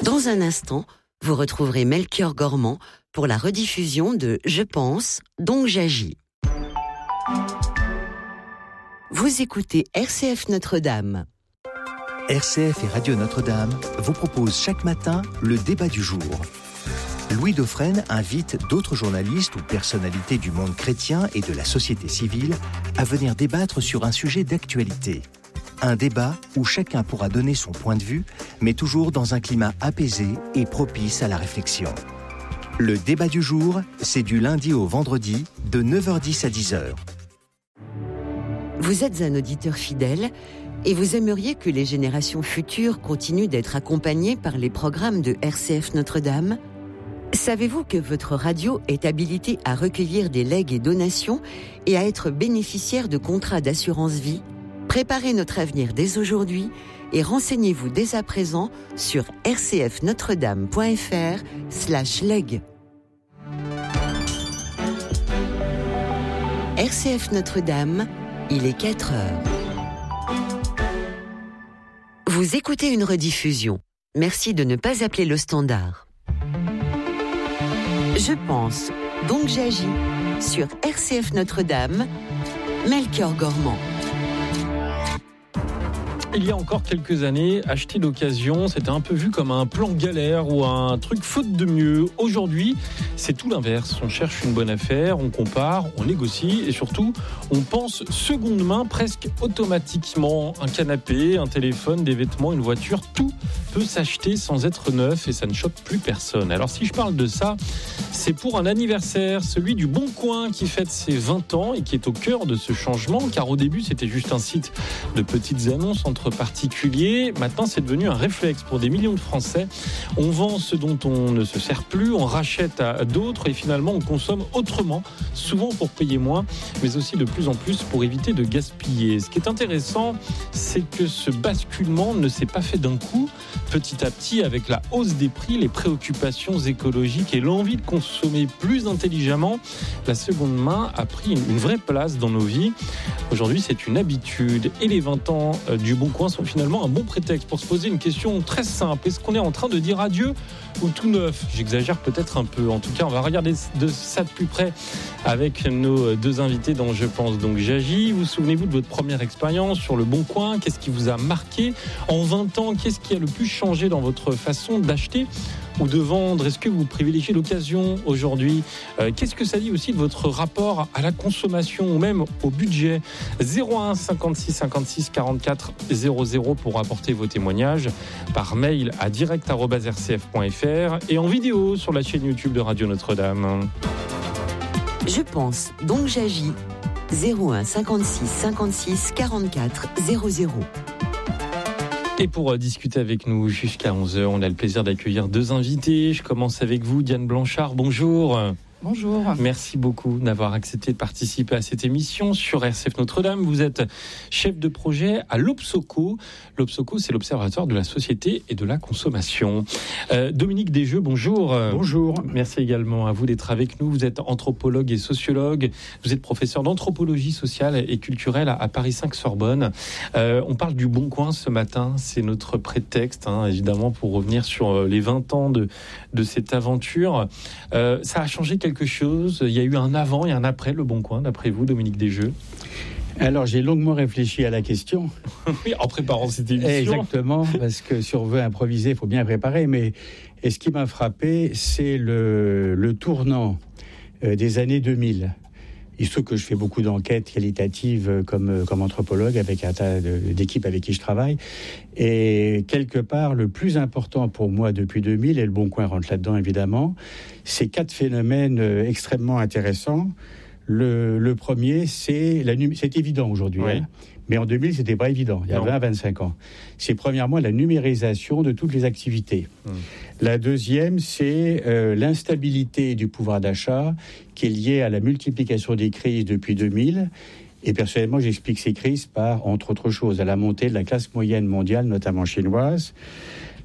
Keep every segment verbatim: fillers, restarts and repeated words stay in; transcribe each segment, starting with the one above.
Dans un instant, vous retrouverez Melchior Gormand pour la rediffusion de Je pense, donc j'agis. Vous écoutez R C F Notre-Dame. R C F et Radio Notre-Dame vous proposent chaque matin le débat du jour. Louis Dauphren invite d'autres journalistes ou personnalités du monde chrétien et de la société civile à venir débattre sur un sujet d'actualité. Un débat où chacun pourra donner son point de vue, mais toujours dans un climat apaisé et propice à la réflexion. Le débat du jour, c'est du lundi au vendredi, de neuf heures dix à dix heures. Vous êtes un auditeur fidèle et vous aimeriez que les générations futures continuent d'être accompagnées par les programmes de R C F Notre-Dame ? Savez-vous que votre radio est habilitée à recueillir des legs et donations et à être bénéficiaire de contrats d'assurance vie ? Préparez notre avenir dès aujourd'hui et renseignez-vous dès à présent sur rcfnotredame.fr slash leg. R C F Notre-Dame, il est quatre heures. Vous écoutez une rediffusion. Merci de ne pas appeler le standard. Je pense, donc j'agis. Sur R C F Notre-Dame, Melchior Gormand. Il y a encore quelques années, acheter d'occasion, c'était un peu vu comme un plan galère ou un truc faute de mieux. Aujourd'hui, c'est tout l'inverse. On cherche une bonne affaire, on compare, on négocie et surtout, on pense seconde main presque automatiquement. Un canapé, un téléphone, des vêtements, une voiture, tout peut s'acheter sans être neuf et ça ne choque plus personne. Alors si je parle de ça, c'est pour un anniversaire, celui du Bon Coin qui fête ses vingt ans et qui est au cœur de ce changement, car au début, c'était juste un site de petites annonces entre particuliers. Maintenant, c'est devenu un réflexe pour des millions de Français. On vend ce dont on ne se sert plus, on rachète à d'autres et finalement, on consomme autrement, souvent pour payer moins, mais aussi de plus en plus pour éviter de gaspiller. Ce qui est intéressant, c'est que ce basculement ne s'est pas fait d'un coup. Petit à petit, avec la hausse des prix, les préoccupations écologiques et l'envie de consommer plus intelligemment, la seconde main a pris une vraie place dans nos vies. Aujourd'hui, c'est une habitude et les vingt ans du Bon Coin sont finalement un bon prétexte pour se poser une question très simple. Est-ce qu'on est en train de dire adieu ou tout neuf ? J'exagère peut-être un peu. En tout cas, on va regarder de ça de plus près avec nos deux invités dont Je pense, donc j'agis. Vous souvenez-vous de votre première expérience sur le Bon Coin ? Qu'est-ce qui vous a marqué ? En vingt ans, qu'est-ce qui a le plus changé dans votre façon d'acheter ou de vendre? Est-ce que vous privilégiez l'occasion aujourd'hui ? euh, Qu'est-ce que ça dit aussi de votre rapport à la consommation ou même au budget ? zéro un cinquante-six cinquante-six quarante-quatre zéro zéro pour apporter vos témoignages, par mail à direct arobase r c f point f r et en vidéo sur la chaîne YouTube de Radio Notre-Dame. Je pense, donc j'agis. zéro un cinquante-six cinquante-six quarante-quatre zéro zéro. Et pour discuter avec nous jusqu'à onze heures, on a le plaisir d'accueillir deux invités. Je commence avec vous, Diane Blanchard. Bonjour. Bonjour. Merci beaucoup d'avoir accepté de participer à cette émission sur R C F Notre-Dame. Vous êtes chef de projet à l'Obsoco. L'Obsoco, c'est l'Observatoire de la société et de la consommation. Euh, Dominique Desjeux, bonjour. Bonjour. Merci également à vous d'être avec nous. Vous êtes anthropologue et sociologue. Vous êtes professeur d'anthropologie sociale et culturelle à Paris cinq Sorbonne. Euh, on parle du Bon Coin ce matin. C'est notre prétexte, hein, évidemment, pour revenir sur les vingt ans de, de cette aventure. Euh, ça a changé quelque chose. Il y a eu un avant et un après le Bon Coin, d'après vous, Dominique Desjeux? Alors, j'ai longuement réfléchi à la question. Oui, en préparant cette émission. Exactement, parce que si on veut improviser, il faut bien préparer. Mais et ce qui m'a frappé, c'est le, le tournant euh, des années deux mille. Il se trouve que je fais beaucoup d'enquêtes qualitatives comme, comme anthropologue avec un tas de, d'équipes avec qui je travaille. Et quelque part, le plus important pour moi depuis deux mille, et le Bon Coin rentre là-dedans évidemment, c'est quatre phénomènes extrêmement intéressants. Le, le premier, c'est, la, c'est évident aujourd'hui, oui. hein, mais en deux mille, c'était pas évident, il y a non. vingt à vingt-cinq ans. C'est premièrement la numérisation de toutes les activités. Hum. La deuxième, c'est euh, l'instabilité du pouvoir d'achat qui est liée à la multiplication des crises depuis deux mille. Et personnellement, j'explique ces crises par, entre autres choses, à la montée de la classe moyenne mondiale, notamment chinoise.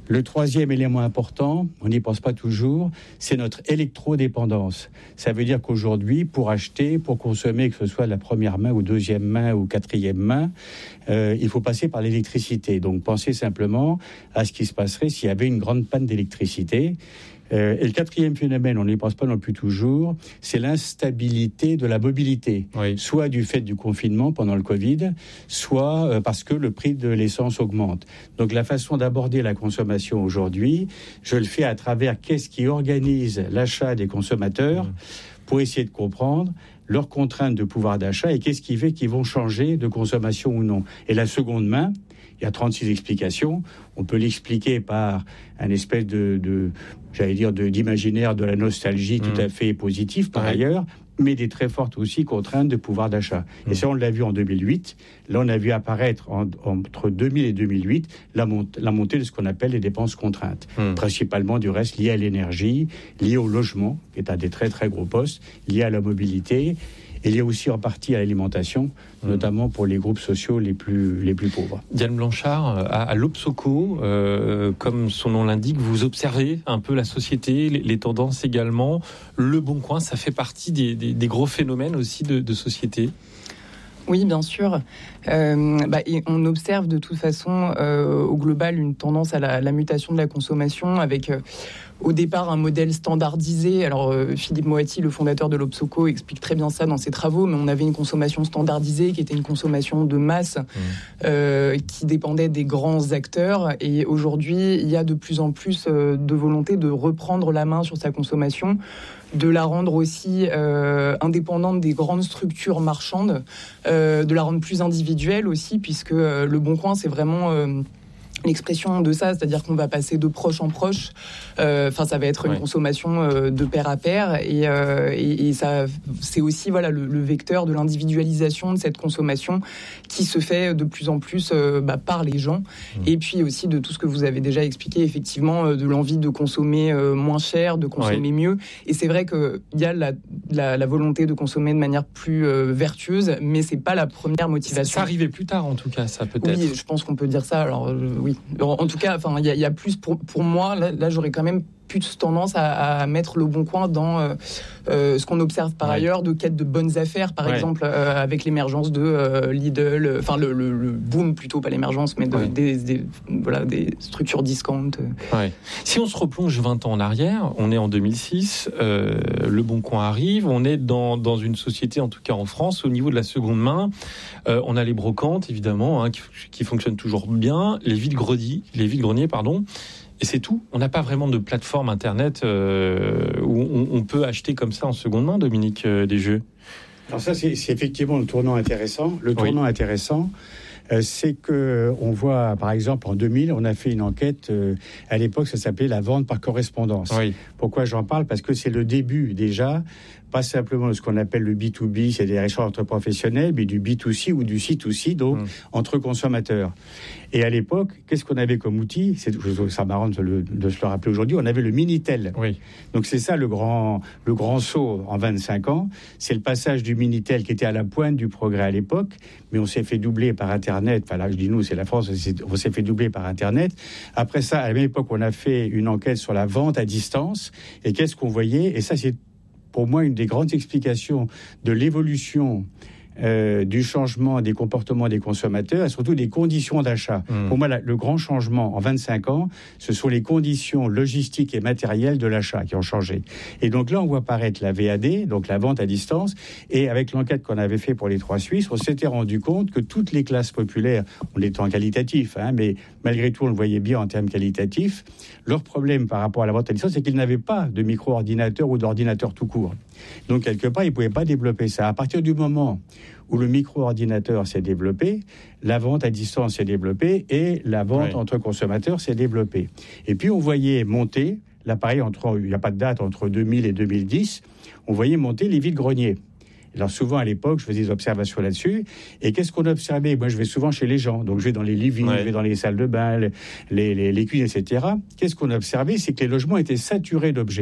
Le troisième élément important, on n'y pense pas toujours, c'est notre électrodépendance. Ça veut dire qu'aujourd'hui, pour acheter, pour consommer, que ce soit la première main ou deuxième main ou quatrième main, euh, il faut passer par l'électricité. Donc pensez simplement à ce qui se passerait s'il y avait une grande panne d'électricité. Euh, et le quatrième phénomène, on n'y pense pas non plus toujours, c'est l'instabilité de la mobilité. Oui. Soit du fait du confinement pendant le Covid, soit euh, parce que le prix de l'essence augmente. Donc la façon d'aborder la consommation aujourd'hui, je le fais à travers qu'est-ce qui organise l'achat des consommateurs mmh. pour essayer de comprendre leurs contraintes de pouvoir d'achat et qu'est-ce qui fait qu'ils vont changer de consommation ou non. Et la seconde main, il y a trente-six explications. On peut l'expliquer par un espèce de, de j'allais dire, de, d'imaginaire de la nostalgie mmh. tout à fait positif par ouais. ailleurs, mais des très fortes aussi contraintes de pouvoir d'achat. Mmh. Et ça, on l'a vu en deux mille huit. Là, on a vu apparaître en, entre deux mille et deux mille huit la, mont- la montée de ce qu'on appelle les dépenses contraintes, mmh. principalement du reste liées à l'énergie, liées au logement, qui est un des très très gros postes, liées à la mobilité. Et il y a aussi en partie à l'alimentation, mmh. notamment pour les groupes sociaux les plus, les plus pauvres. Diane Blanchard, à, à l'Obsoco, euh, comme son nom l'indique, vous observez un peu la société, les, les tendances également. Le Bon Coin, ça fait partie des, des, des gros phénomènes aussi de, de société. Oui, bien sûr. Euh, bah, et on observe de toute façon euh, au global une tendance à la, la mutation de la consommation avec euh, au départ un modèle standardisé. Alors euh, Philippe Moati, le fondateur de l'Obsoco, explique très bien ça dans ses travaux, mais on avait une consommation standardisée qui était une consommation de masse mmh. euh, qui dépendait des grands acteurs. Et aujourd'hui, il y a de plus en plus euh, de volonté de reprendre la main sur sa consommation, de la rendre aussi euh, indépendante des grandes structures marchandes, euh, de la rendre plus individuelle aussi, puisque euh, le Bon Coin, c'est vraiment euh, l'expression de ça, c'est-à-dire qu'on va passer de proche en proche. Enfin, euh, ça va être une ouais. consommation euh, de pair à pair, et, euh, et, et ça, c'est aussi voilà le, le vecteur de l'individualisation de cette consommation qui se fait de plus en plus euh, bah, par les gens, mmh. et puis aussi de tout ce que vous avez déjà expliqué, effectivement, euh, de l'envie de consommer euh, moins cher, de consommer ouais. mieux. Et c'est vrai que il y a la, la, la volonté de consommer de manière plus euh, vertueuse, mais c'est pas la première motivation. Ça arrivait plus tard, en tout cas, ça peut-être. Oui, je pense qu'on peut dire ça. Alors euh, oui. En tout cas, enfin, il y, y a plus pour, pour moi. Là, là, j'aurais quand même plus tendance à, à mettre le Bon Coin dans euh, euh, ce qu'on observe par ouais. ailleurs de quête de bonnes affaires, par ouais. exemple, euh, avec l'émergence de euh, Lidl, enfin le, le, le boom plutôt, pas l'émergence, mais de, ouais. des, des, voilà, des structures discount. Ouais. Si on se replonge vingt ans en arrière, on est en deux mille six, euh, le Bon Coin arrive, on est dans, dans une société, en tout cas en France, au niveau de la seconde main. Euh, on a les brocantes, évidemment, hein, qui, qui fonctionnent toujours bien, les vides-greniers, les vides-greniers, pardon. Et c'est tout. On n'a pas vraiment de plateforme internet euh, où on, on peut acheter comme ça en seconde main, Dominique euh, Desjeux. Alors ça, c'est, c'est effectivement le tournant intéressant. Le tournant oui. intéressant, euh, c'est que on voit, par exemple, en deux mille, on a fait une enquête. Euh, à l'époque, ça s'appelait la vente par correspondance. Oui. Pourquoi j'en parle ? Parce que c'est le début déjà. Pas simplement de ce qu'on appelle le B to B, c'est-à-dire échanges entre professionnels, mais du B to C ou du C to C, donc mmh. entre consommateurs. Et à l'époque, qu'est-ce qu'on avait comme outil ? C'est ça marrant de, le, de se le rappeler aujourd'hui. On avait le Minitel. Oui. Donc c'est ça le grand, le grand saut en vingt-cinq ans. C'est le passage du Minitel qui était à la pointe du progrès à l'époque, mais on s'est fait doubler par Internet. Enfin là, je dis nous, c'est la France. On s'est fait doubler par Internet. Après ça, à la même époque, on a fait une enquête sur la vente à distance. Et qu'est-ce qu'on voyait ? Et ça, c'est pour moi une des grandes explications de l'évolution Euh, du changement des comportements des consommateurs et surtout des conditions d'achat. Mmh. Pour moi, la, le grand changement en vingt-cinq ans, ce sont les conditions logistiques et matérielles de l'achat qui ont changé. Et donc là, on voit apparaître la V A D, donc la vente à distance, et avec l'enquête qu'on avait fait pour les trois Suisses, on s'était rendu compte que toutes les classes populaires, on est en qualitatif, hein, mais malgré tout, on le voyait bien en termes qualitatifs, leur problème par rapport à la vente à distance, c'est qu'ils n'avaient pas de micro-ordinateur ou d'ordinateur tout court. Donc, quelque part, ils ne pouvaient pas développer ça. À partir du moment où le micro-ordinateur s'est développé, la vente à distance s'est développée et la vente oui. entre consommateurs s'est développée. Et puis, on voyait monter, l'appareil, entre, il n'y a pas de date, entre deux mille et deux mille dix, on voyait monter les vides-greniers. Alors souvent, à l'époque, je faisais des observations là-dessus. Et qu'est-ce qu'on observait ? Moi, je vais souvent chez les gens. Donc, je vais dans les living, ouais. je vais dans les salles de bain, les, les, les cuisines, et cetera. Qu'est-ce qu'on observait ? C'est que les logements étaient saturés d'objets.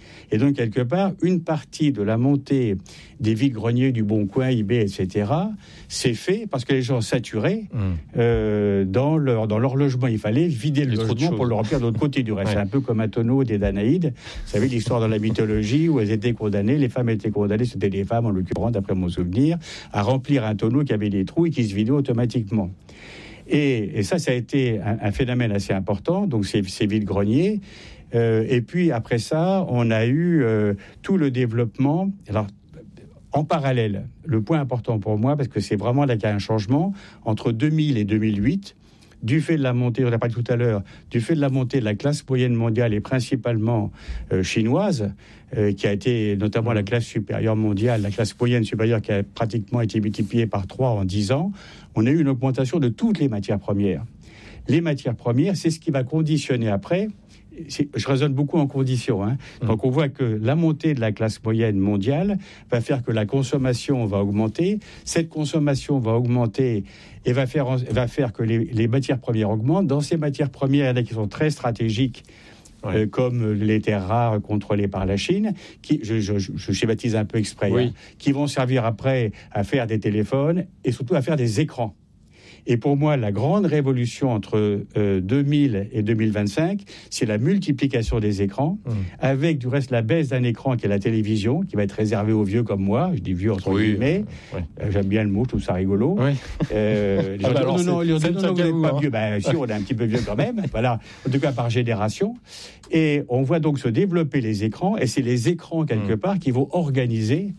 Et donc, quelque part, une partie de la montée des vides-greniers du Boncoin, eBay, et cetera, c'est fait parce que les gens saturaient mmh. euh, dans, leur, dans leur logement. Il fallait vider le logement pour le remplir de l'autre côté du reste. Ouais. C'est un peu comme un tonneau des Danaïdes. Vous savez l'histoire dans la mythologie où elles étaient condamnées, les femmes étaient condamnées, c'était des femmes en l'occurrence, d'après mon souvenir, à remplir un tonneau qui avait des trous et qui se vidait automatiquement. Et, et ça, ça a été un, un phénomène assez important, donc ces, ces vides-greniers. Euh, et puis après ça, on a eu euh, tout le développement. Alors, en parallèle, le point important pour moi, parce que c'est vraiment là qu'il y a un changement, entre deux mille et deux mille huit, du fait de la montée, on l'a parlé tout à l'heure, du fait de la montée de la classe moyenne mondiale et principalement euh, chinoise, euh, qui a été notamment la classe supérieure mondiale, la classe moyenne supérieure qui a pratiquement été multipliée par trois en dix ans, on a eu une augmentation de toutes les matières premières. Les matières premières, c'est ce qui va conditionner après. C'est, je raisonne beaucoup en conditions. Hein. Donc, on voit que la montée de la classe moyenne mondiale va faire que la consommation va augmenter. Cette consommation va augmenter et va faire, va faire que les, les matières premières augmentent. Dans ces matières premières, il y en a qui sont très stratégiques, ouais. euh, comme les terres rares contrôlées par la Chine, qui, je, je, je schématise un peu exprès, oui. hein, qui vont servir après à faire des téléphones et surtout à faire des écrans. Et pour moi, la grande révolution entre euh, deux mille et deux mille vingt-cinq, c'est la multiplication des écrans, mmh. avec du reste la baisse d'un écran qui est la télévision, qui va être réservée aux vieux comme moi. Je dis vieux entre oui. guillemets. Oui. Euh, j'aime bien le mot, je trouve ça rigolo. Oui. Euh, les gens ah bah disent, non, non, non, non, non, vous n'êtes pas vieux. Ben, si, on est un petit peu vieux quand même. Voilà, en tout cas par génération. Et on voit donc se développer les écrans, et c'est les écrans, quelque mmh. part, qui vont organiser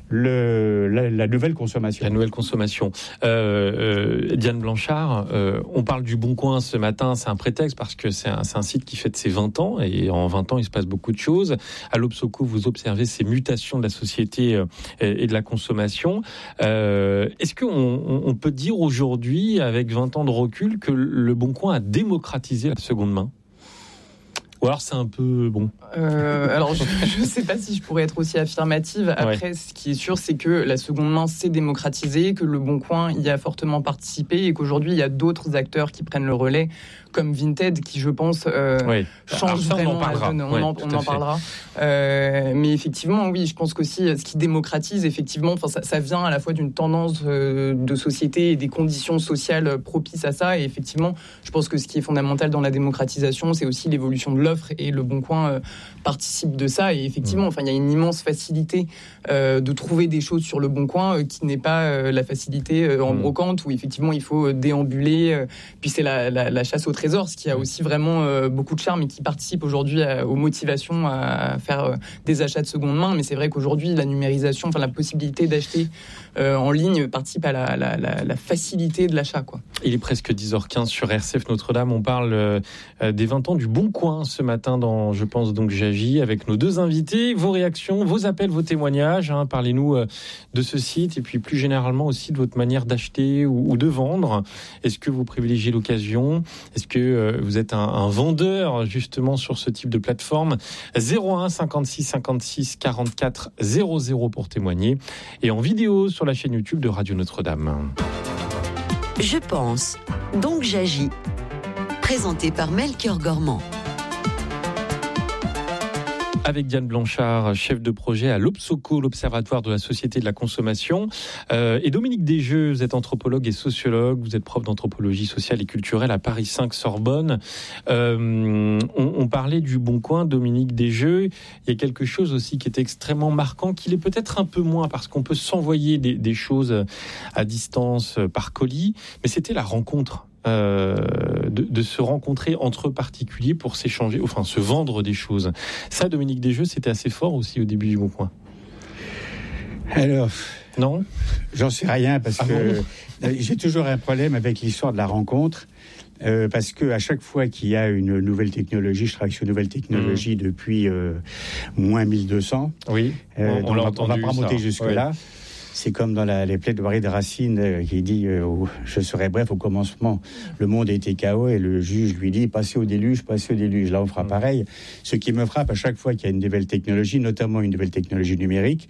Le, la, la nouvelle consommation. La nouvelle consommation. Euh, euh, Diane Blanchard, euh, on parle du Boncoin ce matin, c'est un prétexte parce que c'est un, c'est un site qui fête ses vingt ans et en vingt ans, il se passe beaucoup de choses. À l'Obsoco, vous observez ces mutations de la société euh, et de la consommation. Euh, est-ce qu'on on, on peut dire aujourd'hui, avec vingt ans de recul, que le Boncoin a démocratisé la seconde main ? Ou alors c'est un peu bon. Euh, alors je ne sais pas si je pourrais être aussi affirmative. Après, ouais. ce qui est sûr, c'est que la seconde main s'est démocratisée, que le Boncoin y a fortement participé et qu'aujourd'hui il y a d'autres acteurs qui prennent le relais, comme Vinted, qui je pense euh, oui. change alors, vraiment. On en parlera. On, oui, en, on en parlera. Euh, mais effectivement, oui, je pense qu'aussi ce qui démocratise, effectivement, enfin ça, ça vient à la fois d'une tendance euh, de société et des conditions sociales propices à ça. Et effectivement, je pense que ce qui est fondamental dans la démocratisation, c'est aussi l'évolution de l'offre. Et le Boncoin euh, participe de ça. Et effectivement, enfin, il y a une immense facilité euh, de trouver des choses sur le Boncoin euh, qui n'est pas euh, la facilité euh, en brocante où effectivement il faut euh, déambuler. Euh, puis c'est la, la, la chasse au trésor, ce qui a aussi vraiment euh, beaucoup de charme et qui participe aujourd'hui à, aux motivations à faire euh, des achats de seconde main. Mais c'est vrai qu'aujourd'hui, la numérisation, enfin la possibilité d'acheter euh, en ligne participe à la, la, la, la facilité de l'achat, quoi. Il est presque dix heures quinze sur R C F Notre-Dame. On parle euh, des vingt ans du Boncoin ce matin dans Je pense donc j'agis avec nos deux invités. Vos réactions, vos appels, vos témoignages. Hein, parlez-nous euh, de ce site et puis plus généralement aussi de votre manière d'acheter ou, ou de vendre. Est-ce que vous privilégiez l'occasion ? Est-ce que euh, vous êtes un, un vendeur justement sur ce type de plateforme ? zéro un cinquante-six cinquante-six quarante-quatre zéro zéro pour témoigner et en vidéo sur la chaîne YouTube de Radio Notre-Dame. Je pense, donc j'agis. Présenté par Melchior Gormand. Avec Diane Blanchard, chef de projet à l'Obsoco, l'Observatoire de la Société de la Consommation. Euh, et Dominique Desjeux, vous êtes anthropologue et sociologue, vous êtes prof d'anthropologie sociale et culturelle à Paris cinq Sorbonne. Euh, on, on parlait du Boncoin, Dominique Desjeux. Il y a quelque chose aussi qui est extrêmement marquant, qu'il est peut-être un peu moins, parce qu'on peut s'envoyer des, des choses à distance par colis, mais c'était la rencontre. Euh, de, de se rencontrer entre particuliers pour s'échanger, enfin se vendre des choses. Ça, Dominique Desjeux, c'était assez fort aussi au début du Boncoin. Alors, non, j'en sais rien parce ah que bon j'ai toujours un problème avec l'histoire de la rencontre. Euh, parce que à chaque fois qu'il y a une nouvelle technologie, je travaille sur une nouvelle technologie mmh. depuis euh, moins mille deux cents. Oui, euh, on, on, l'a on va pas remonter jusque-là. Oui. C'est comme dans la, les plaidoiries de Racine euh, qui dit euh, « Je serai bref, au commencement, le monde était chaos » et le juge lui dit « Passez au déluge, passez au déluge ». Là, on fera pareil. Ce qui me frappe à chaque fois qu'il y a une nouvelle technologie, notamment une nouvelle technologie numérique,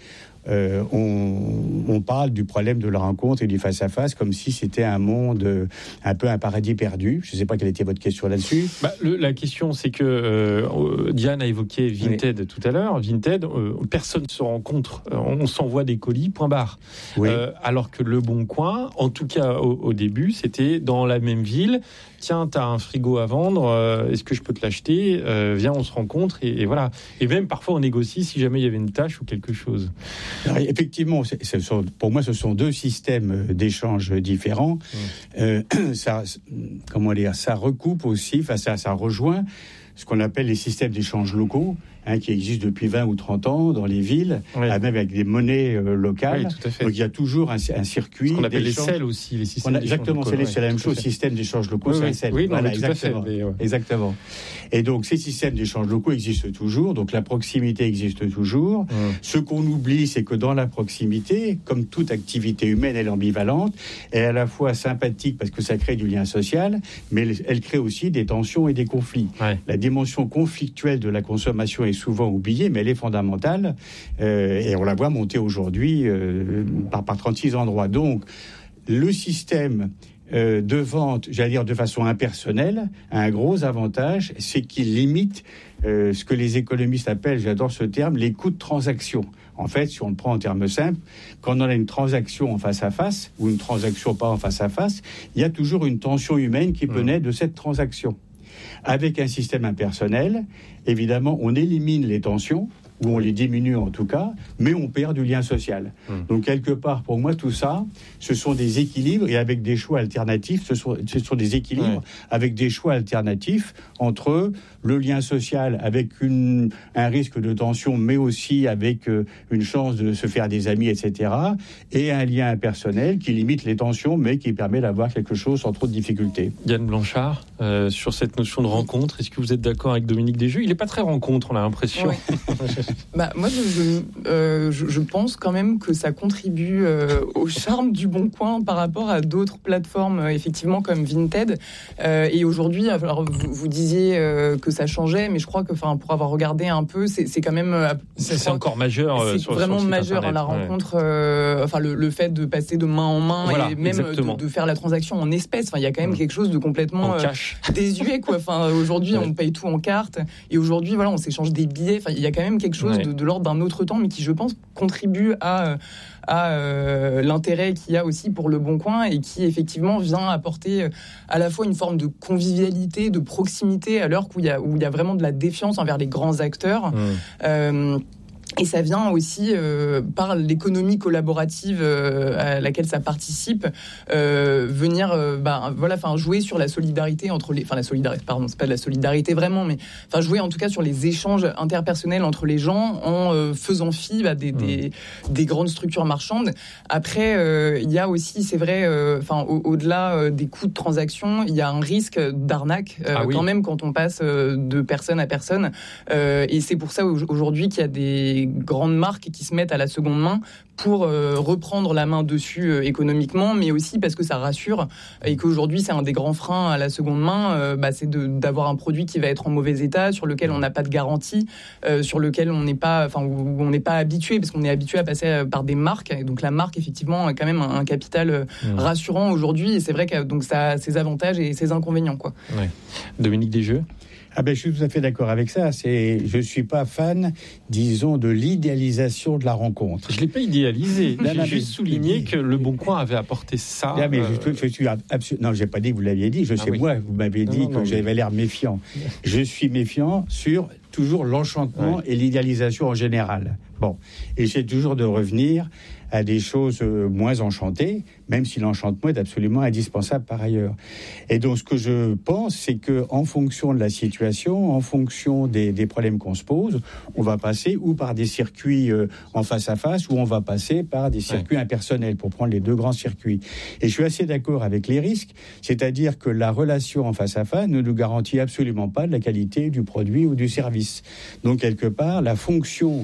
euh, on, on parle du problème de la rencontre et du face-à-face comme si c'était un monde, euh, un peu un paradis perdu. Je ne sais pas quelle était votre question là-dessus. Bah, le, la question, c'est que euh, Diane a évoqué Vinted oui. tout à l'heure. Vinted, euh, personne ne se rencontre. On s'envoie des colis, point barre. Oui. Euh, alors que Le Bon Coin, en tout cas au, au début, c'était dans la même ville. Tiens, t'as un frigo à vendre, euh, est-ce que je peux te l'acheter ? euh, Viens, on se rencontre et, et voilà. Et même parfois on négocie si jamais il y avait une tâche ou quelque chose. Alors, effectivement, c'est, c'est, pour moi, ce sont deux systèmes d'échange différents. Mmh. Euh, ça, comment dire, ça recoupe aussi, enfin ça, ça rejoint ce qu'on appelle les systèmes d'échange locaux, hein, qui existent depuis vingt ou trente ans dans les villes, oui. même avec des monnaies euh, locales. Oui, tout à fait. Donc il y a toujours un, un circuit. Ce qu'on appelle les C E L aussi, les systèmes a, d'échange exactement, locaux. c'est, les, Ouais, c'est la même chose, système d'échange locaux, oui, c'est oui. un C E L. Oui, non, voilà, tout exactement. à fait, mais, ouais. exactement. Et donc ces systèmes d'échange locaux existent toujours, donc la proximité existe toujours. Mmh. Ce qu'on oublie, c'est que dans la proximité, comme toute activité humaine, elle est ambivalente, elle est à la fois sympathique parce que ça crée du lien social, mais elle crée aussi des tensions et des conflits. Ouais. La dimension conflictuelle de la consommation est souvent oubliée, mais elle est fondamentale, euh, et on la voit monter aujourd'hui euh, par, par trente-six endroits. Donc, le système euh, de vente, j'allais dire de façon impersonnelle, a un gros avantage, c'est qu'il limite euh, ce que les économistes appellent, j'adore ce terme, les coûts de transaction. En fait, si on le prend en termes simples, quand on a une transaction en face à face, ou une transaction pas en face à face, il y a toujours une tension humaine qui peut naître de cette transaction. Avec un système impersonnel, évidemment, on élimine les tensions, ou on les diminue en tout cas, mais on perd du lien social. Mmh. Donc, quelque part, pour moi, tout ça, ce sont des équilibres, et avec des choix alternatifs, ce sont, ce sont des équilibres ouais. avec des choix alternatifs entre le lien social, avec une, un risque de tension, mais aussi avec euh, une chance de se faire des amis, et cetera, et un lien impersonnel qui limite les tensions, mais qui permet d'avoir quelque chose sans trop de difficultés. Yann Blanchard, euh, sur cette notion de rencontre, est-ce que vous êtes d'accord avec Dominique Desjeux ? Il n'est pas très rencontre, on a l'impression. Ouais. Bah, moi, je, je, euh, je, je pense quand même que ça contribue euh, au charme du Bon Coin par rapport à d'autres plateformes, euh, effectivement, comme Vinted. Euh, et aujourd'hui, alors, vous, vous disiez euh, que ça changeait, mais je crois que, enfin, pour avoir regardé un peu, c'est, c'est quand même... Euh, c'est, c'est encore majeur. C'est sur, vraiment sur majeur, hein, la ouais. rencontre, euh, enfin, le, le fait de passer de main en main voilà, et même de, de faire la transaction en espèces. Enfin, il y a quand même mmh. quelque chose de complètement euh, désuet, quoi. Enfin, aujourd'hui, ouais. on paye tout en carte. Et aujourd'hui, voilà, on s'échange des billets. Enfin, il y a quand même quelque chose ouais. de, de l'ordre d'un autre temps, mais qui, je pense, contribue à, à euh, l'intérêt qu'il y a aussi pour Le Bon Coin et qui, effectivement, vient apporter à la fois une forme de convivialité, de proximité, à l'heure où il y a, où il y a vraiment de la défiance envers les grands acteurs. Mmh. Euh, Et ça vient aussi euh, par l'économie collaborative euh, à laquelle ça participe, euh, venir, euh, bah, voilà, enfin jouer sur la solidarité entre les, enfin la solidarité, pardon, c'est pas de la solidarité vraiment, mais enfin jouer en tout cas sur les échanges interpersonnels entre les gens en euh, faisant fi bah, des, mmh. des des grandes structures marchandes. Après, euh, il y a aussi, c'est vrai, enfin euh, au, au-delà euh, des coûts de transaction, il y a un risque d'arnaque euh, ah oui. quand même quand on passe euh, de personne à personne, euh, et c'est pour ça aujourd'hui qu'il y a des grandes marques qui se mettent à la seconde main pour euh, reprendre la main dessus euh, économiquement, mais aussi parce que ça rassure et qu'aujourd'hui c'est un des grands freins à la seconde main, euh, bah, c'est de, d'avoir un produit qui va être en mauvais état, sur lequel on n'a pas de garantie, euh, sur lequel on n'est pas, enfin où on n'est pas habitué, parce qu'on est habitué à passer par des marques, et donc la marque effectivement a quand même un, un capital euh, mmh. rassurant aujourd'hui, et c'est vrai que donc ça a ses avantages et ses inconvénients, quoi. Ouais. Dominique Desjeux. Ah ben, je suis tout à fait d'accord avec ça. C'est, je suis pas fan, disons, de l'idéalisation de la rencontre. Je l'ai pas idéalisé. J'ai non, juste souligné mais, que Le Bon Coin avait apporté ça. Non, mais euh... je, je suis absolument. Non, j'ai pas dit que vous l'aviez dit. Je ah sais oui. moi, vous m'avez dit non, non, que non, j'avais mais... l'air méfiant. Je suis méfiant sur toujours l'enchantement ouais. et l'idéalisation en général. Bon, et j'essaie toujours de revenir à des choses moins enchantées, même si l'enchantement est absolument indispensable par ailleurs. Et donc, ce que je pense, c'est que en fonction de la situation, en fonction des, des problèmes qu'on se pose, on va passer ou par des circuits euh, en face à face, ou on va passer par des circuits ouais. impersonnels, pour prendre les deux grands circuits. Et je suis assez d'accord avec les risques, c'est-à-dire que la relation en face à face ne nous garantit absolument pas de la qualité du produit ou du service. Donc, quelque part, la fonction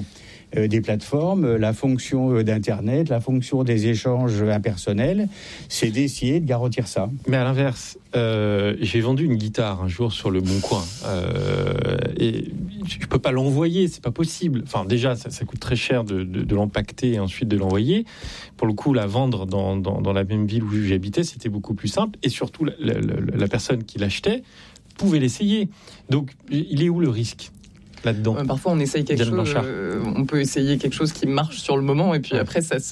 euh, des plateformes, la fonction euh, d'Internet, la fonction des échanges impersonnels, c'est d'essayer de garantir ça. Mais à l'inverse, euh, j'ai vendu une guitare un jour sur le Bon Coin euh, et je peux pas l'envoyer, c'est pas possible. Enfin, déjà, ça, ça coûte très cher de, de, de l'empacter et ensuite de l'envoyer. Pour le coup, la vendre dans, dans, dans la même ville où j'habitais, c'était beaucoup plus simple. Et surtout, la, la, la personne qui l'achetait pouvait l'essayer. Donc, il est où le risque là-dedans? euh, Parfois, on essaye quelque Diane chose. Euh, on peut essayer quelque chose qui marche sur le moment, et puis ouais. après, ça se.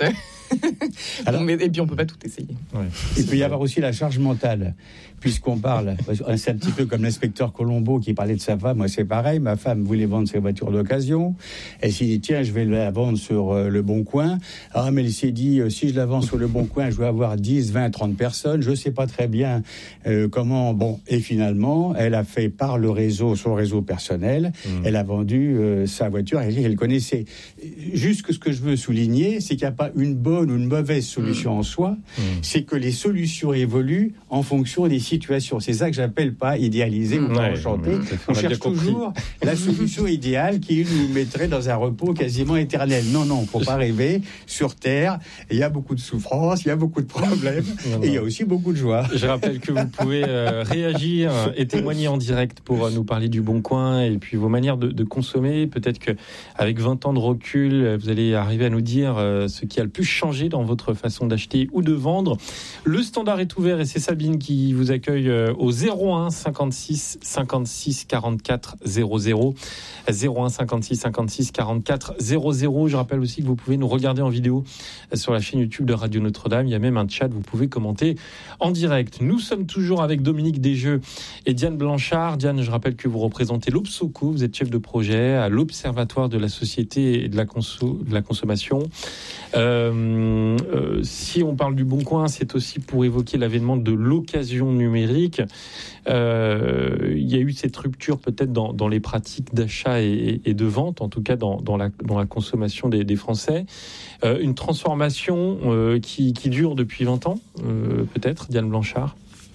Alors, bon, et puis on peut pas tout essayer. Ouais. Il peut y avoir aussi la charge mentale, puisqu'on parle, c'est un petit peu comme l'inspecteur Colombo qui parlait de sa femme. Moi, c'est pareil. Ma femme voulait vendre ses voitures d'occasion. Elle s'est dit tiens, je vais la vendre sur euh, le Bon Coin. Ah, mais elle s'est dit euh, si je la vends sur le Bon Coin, je vais avoir dix, vingt, trente personnes. Je sais pas très bien euh, comment. Bon, et finalement, elle a fait par le réseau, son réseau personnel, mmh. elle a vendu euh, sa voiture. Elle, elle connaissait. Juste que ce que je veux souligner, c'est qu'il n'y a pas une bonne ou une mauvaise solution mmh. en soi, mmh. c'est que les solutions évoluent en fonction des situations. C'est ça que j'appelle pas idéaliser mmh. ou pas enchanter. Mmh. On, on cherche toujours la solution idéale qui nous mettrait dans un repos quasiment éternel. Non, non, faut pas rêver. Sur Terre, il y a beaucoup de souffrances, il y a beaucoup de problèmes non, non. et il y a aussi beaucoup de joie. Je rappelle que vous pouvez euh, réagir et témoigner en direct pour euh, nous parler du Bon Coin et puis vos manières de, de consommer. Peut-être qu'avec vingt ans de recul, vous allez arriver à nous dire euh, ce qui a le plus changé dans votre façon d'acheter ou de vendre. Le standard est ouvert et c'est Sabine qui vous accueille au zéro un cinquante-six cinquante-six quarante-quatre zéro zéro. zéro un cinquante-six cinquante-six quarante-quatre zéro zéro. Je rappelle aussi que vous pouvez nous regarder en vidéo sur la chaîne YouTube de Radio Notre-Dame. Il y a même un chat, vous pouvez commenter en direct. Nous sommes toujours avec Dominique Desjeux et Diane Blanchard. Diane, je rappelle que vous représentez l'Obsoco, vous êtes chef de projet à l'Observatoire de la société et de la, conso- de la consommation. Euh, Euh, si on parle du Bon Coin, c'est aussi pour évoquer l'avènement de l'occasion numérique. Euh, il y a eu cette rupture peut-être dans, dans les pratiques d'achat et, et de vente, en tout cas dans, dans, la, dans la consommation des, des Français. Euh, une transformation euh, qui, qui dure depuis vingt ans, euh, peut-être, Diane Blanchard.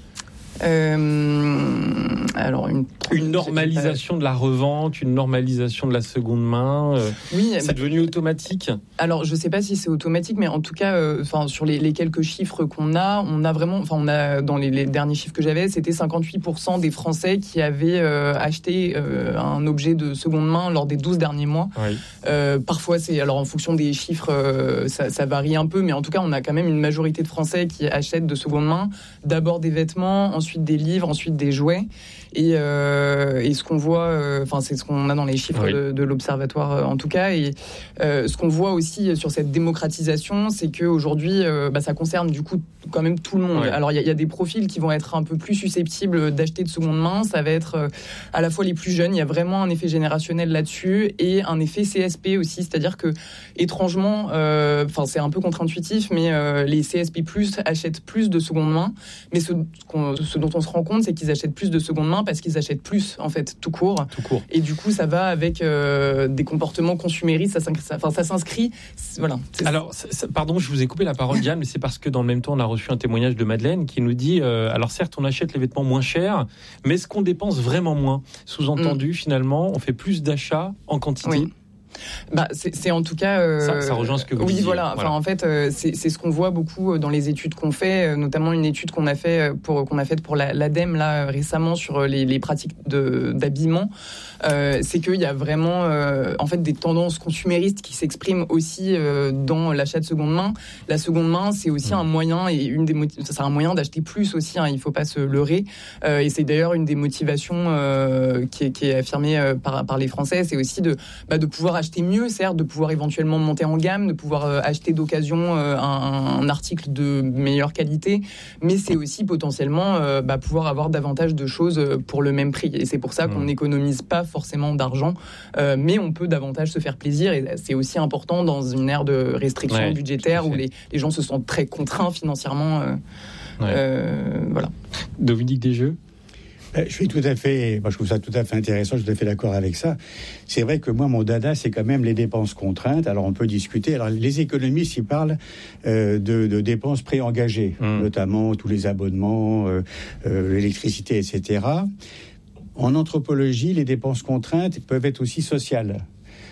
Euh, alors une, une normalisation de la revente, une normalisation de la seconde main. Euh, oui, c'est bah, devenu automatique. Alors je sais pas si c'est automatique, mais en tout cas, enfin euh, sur les, les quelques chiffres qu'on a, on a vraiment, enfin on a dans les, les derniers chiffres que j'avais, c'était cinquante-huit pour cent des Français qui avaient euh, acheté euh, un objet de seconde main lors des douze derniers mois. Oui. Euh, parfois c'est, alors en fonction des chiffres, euh, ça, ça varie un peu, mais en tout cas on a quand même une majorité de Français qui achètent de seconde main, d'abord des vêtements, ensuite des livres, ensuite des jouets. Et, euh, et ce qu'on voit, enfin euh, c'est ce qu'on a dans les chiffres oui. de, de l'Observatoire euh, en tout cas. Et euh, ce qu'on voit aussi sur cette démocratisation, c'est qu'aujourd'hui, euh, bah, ça concerne du coup quand même tout le monde. Oui. Alors il y, y a des profils qui vont être un peu plus susceptibles d'acheter de seconde main. Ça va être euh, à la fois les plus jeunes. Il y a vraiment un effet générationnel là-dessus et un effet C S P aussi, c'est-à-dire que étrangement, enfin euh, c'est un peu contre-intuitif, mais euh, les C S P plus achètent plus de seconde main. Mais ce, ce dont on se rend compte, c'est qu'ils achètent plus de seconde main parce qu'ils achètent plus en fait tout court. Tout court. Et du coup ça va avec euh, des comportements consuméristes, ça, ça, enfin, ça s'inscrit voilà. C'est alors ça. Ça, pardon, je vous ai coupé la parole Diane, mais c'est parce que dans le même temps on a reçu un témoignage de Madeleine qui nous dit euh, alors certes on achète les vêtements moins chers, mais est-ce qu'on dépense vraiment moins? Sous-entendu mmh. finalement on fait plus d'achats en quantité. Oui. Bah, c'est, c'est en tout cas. Euh, ça, ça rejoint ce que vous oui, disiez. voilà. Enfin, voilà. En fait, euh, c'est, c'est ce qu'on voit beaucoup dans les études qu'on fait, notamment une étude qu'on a fait pour qu'on a faite pour la, l'ADEME là récemment sur les, les pratiques de, d'habillement. Euh, c'est qu'il y a vraiment, euh, en fait, des tendances consuméristes qui s'expriment aussi euh, dans l'achat de seconde main. La seconde main, c'est aussi mmh. un moyen et une des motiv- ça, c'est un moyen d'acheter plus aussi. Hein, il faut pas se leurrer. Euh, et c'est d'ailleurs une des motivations euh, qui, est, qui est affirmée euh, par, par les Français. C'est aussi de, bah, de pouvoir acheter mieux, certes, de pouvoir éventuellement monter en gamme, de pouvoir euh, acheter d'occasion euh, un, un article de meilleure qualité, mais c'est aussi potentiellement euh, bah, pouvoir avoir davantage de choses pour le même prix. Et c'est pour ça qu'on n'économise pas forcément d'argent, euh, mais on peut davantage se faire plaisir. Et c'est aussi important dans une ère de restriction ouais, budgétaire où les, les gens se sentent très contraints financièrement. Euh, ouais. euh, voilà. Dominique Desjeux. Je suis tout à fait, moi je trouve ça tout à fait intéressant, je suis tout à fait d'accord avec ça. C'est vrai que moi, mon dada, c'est quand même les dépenses contraintes. Alors on peut discuter. Alors les économistes, ils parlent euh, de, de dépenses préengagées, mmh. notamment tous les abonnements, euh, euh, l'électricité, et cetera. En anthropologie, les dépenses contraintes peuvent être aussi sociales.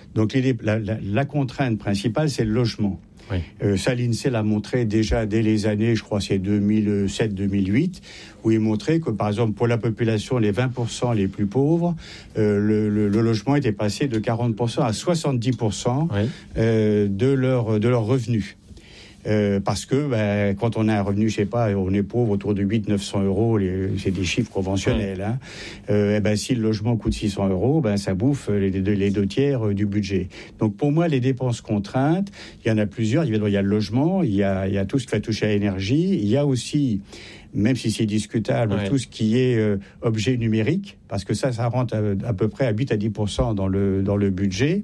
Donc les, la, la, la contrainte principale, c'est le logement. Oui. Euh, ça, l'INSEE l'a montré déjà dès les années, je crois, c'est deux mille sept deux mille huit, où il montrait que, par exemple, pour la population, les vingt pour cent les plus pauvres, euh, le, le, le logement était passé de quarante pour cent à soixante-dix pour cent oui. euh, de leurs de leur revenus. Euh, parce que ben, quand on a un revenu, je sais pas, on est pauvre autour de huit cents à neuf cents euros, les, c'est des chiffres conventionnels. Ouais. Hein. Euh, et ben, si le logement coûte six cents euros, ben, ça bouffe les, les, les deux tiers du budget. Donc pour moi, les dépenses contraintes, il y en a plusieurs. Il y a, il y a le logement, il y a, il y a tout ce qui va toucher à l'énergie. Il y a aussi, même si c'est discutable, ouais. tout ce qui est euh, objet numérique, parce que ça, ça rentre à, à peu près à huit à dix pour cent dans le, dans le budget.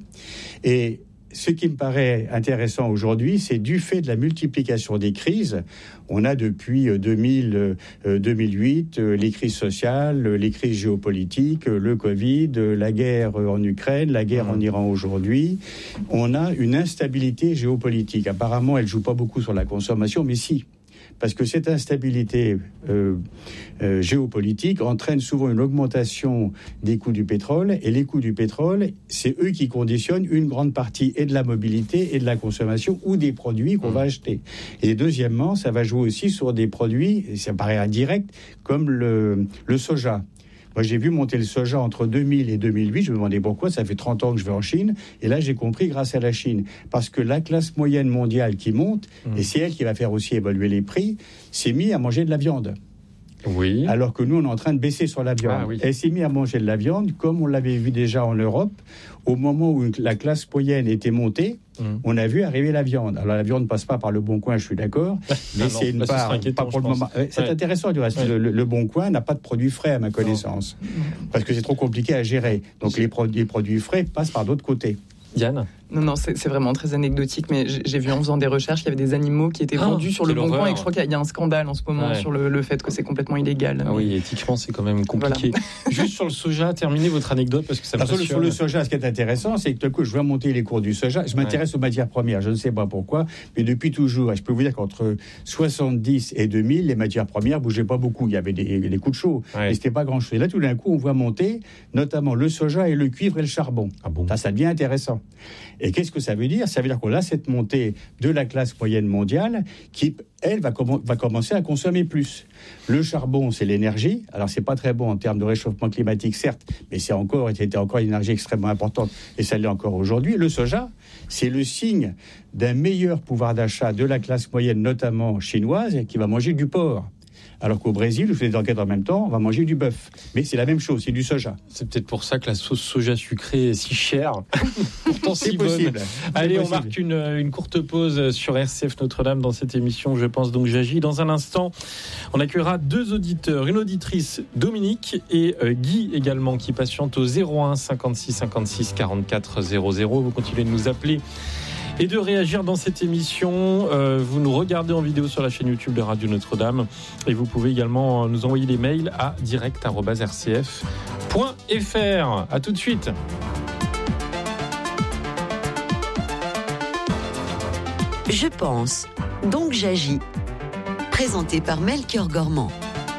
Et ce qui me paraît intéressant aujourd'hui, c'est du fait de la multiplication des crises. On a depuis deux mille, deux mille huit les crises sociales, les crises géopolitiques, le Covid, la guerre en Ukraine, la guerre en Iran aujourd'hui. On a une instabilité géopolitique. Apparemment, elle ne joue pas beaucoup sur la consommation, mais si. Parce que cette instabilité euh, euh, géopolitique entraîne souvent une augmentation des coûts du pétrole. Et les coûts du pétrole, c'est eux qui conditionnent une grande partie et de la mobilité et de la consommation ou des produits qu'on mmh. va acheter. Et deuxièmement, ça va jouer aussi sur des produits, ça paraît indirect, comme le, le soja. Moi, j'ai vu monter le soja entre deux mille et deux mille huit. Je me demandais pourquoi. Ça fait trente ans que je vais en Chine. Et là, j'ai compris grâce à la Chine. Parce que la classe moyenne mondiale qui monte, mmh. et c'est elle qui va faire aussi évoluer les prix, s'est mise à manger de la viande. Oui. Alors que nous, on est en train de baisser sur la viande. Ah, oui. Elle s'est mise à manger de la viande, comme on l'avait vu déjà en Europe. Au moment où la classe moyenne était montée, mmh. on a vu arriver la viande. Alors la viande ne passe pas par le Bon Coin, je suis d'accord, mais ah non, c'est une là, part, pas pour le moment. C'est ouais. intéressant du reste. Ouais. Le, le Bon Coin n'a pas de produits frais à ma connaissance, non. parce que c'est trop compliqué à gérer. Donc les, pro- les produits frais passent par d'autres côtés. Yann ? Non, non, c'est, c'est vraiment très anecdotique, mais j'ai, j'ai vu en faisant des recherches qu'il y avait des animaux qui étaient ah, vendus sur le Bon Coin, et que je crois qu'il y a un scandale en ce moment ouais. sur le, le fait que c'est complètement illégal. Ah mais... oui, éthiquement, c'est quand même compliqué. Voilà. Juste sur le soja, terminez votre anecdote, parce que ça me passionne. Sur le soja, ce qui est intéressant, c'est que tout à coup, je vois monter les cours du soja. Je m'intéresse ouais. aux matières premières, je ne sais pas pourquoi, mais depuis toujours, et je peux vous dire qu'entre soixante-dix et deux mille, les matières premières ne bougeaient pas beaucoup. Il y avait des, des coups de chaud, ouais. mais ce n'était pas grand-chose. Et là, tout d'un coup, on voit monter notamment le soja et le cuivre et le charbon. Ah bon. Ça, ça devient intéressant. Et qu'est-ce que ça veut dire ? Ça veut dire qu'on a cette montée de la classe moyenne mondiale qui, elle, va, com- va commencer à consommer plus. Le charbon, c'est l'énergie. Alors, c'est pas très bon en termes de réchauffement climatique, certes, mais c'est encore, c'était encore une énergie extrêmement importante, et ça l'est encore aujourd'hui. Le soja, c'est le signe d'un meilleur pouvoir d'achat de la classe moyenne, notamment chinoise, qui va manger du porc. Alors qu'au Brésil, je fais des enquêtes en même temps, on va manger du bœuf. Mais c'est la même chose, c'est du soja. C'est peut-être pour ça que la sauce soja sucrée est si chère. Pourtant, c'est si possible. Bonne. C'est Allez, possible. On marque une, une courte pause sur R C F Notre-Dame dans cette émission. Je pense donc j'agis. Dans un instant, on accueillera deux auditeurs, une auditrice, Dominique, et euh, Guy également, qui patiente au zéro un cinquante-six cinquante-six quarante-quatre zéro zéro. Vous continuez de nous appeler et de réagir dans cette émission. Euh, vous nous regardez en vidéo sur la chaîne YouTube de Radio Notre-Dame, et vous pouvez également nous envoyer des mails à direct arobase r c f point f r. À tout de suite. Je pense, donc j'agis. Présenté par Melchior Gormand.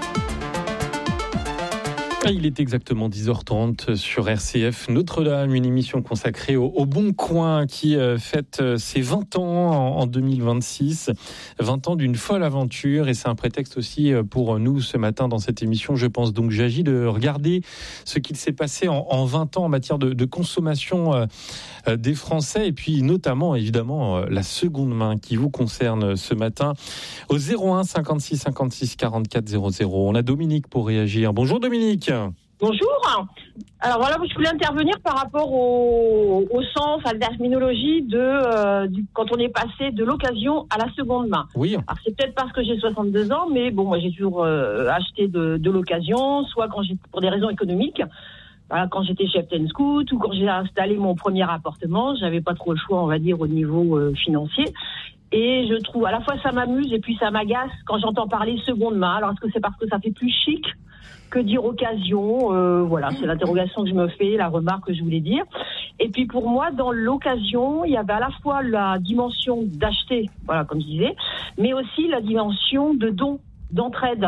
Il est exactement dix heures trente sur R C F Notre-Dame, une émission consacrée au, au Bon Coin qui euh, fête ses vingt ans en, en deux mille vingt-six. vingt ans d'une folle aventure, et c'est un prétexte aussi pour nous ce matin dans cette émission. Je pense donc j'agis de regarder ce qu'il s'est passé en, en vingt ans en matière de, de consommation euh, des Français, et puis notamment évidemment euh, la seconde main qui vous concerne ce matin au zéro un cinquante-six cinquante-six quarante-quatre zéro zéro. On a Dominique pour réagir. Bonjour Dominique. Bonjour. Alors voilà, je voulais intervenir par rapport au, au sens, à la terminologie de euh, du, quand on est passé de l'occasion à la seconde main. Oui. Alors c'est peut-être parce que j'ai soixante-deux ans, mais bon, moi j'ai toujours euh, acheté de, de l'occasion, soit quand j'ai pour des raisons économiques. Voilà, quand j'étais chef ten scout ou quand j'ai installé mon premier appartement, j'avais pas trop le choix, on va dire, au niveau euh, financier. Et je trouve, à la fois ça m'amuse et puis ça m'agace quand j'entends parler seconde main. Alors est-ce que c'est parce que ça fait plus chic que dire occasion? euh, Voilà, c'est l'interrogation que je me fais, la remarque que je voulais dire. Et puis pour moi, dans l'occasion, il y avait à la fois la dimension d'acheter, voilà, comme je disais, mais aussi la dimension de don, d'entraide.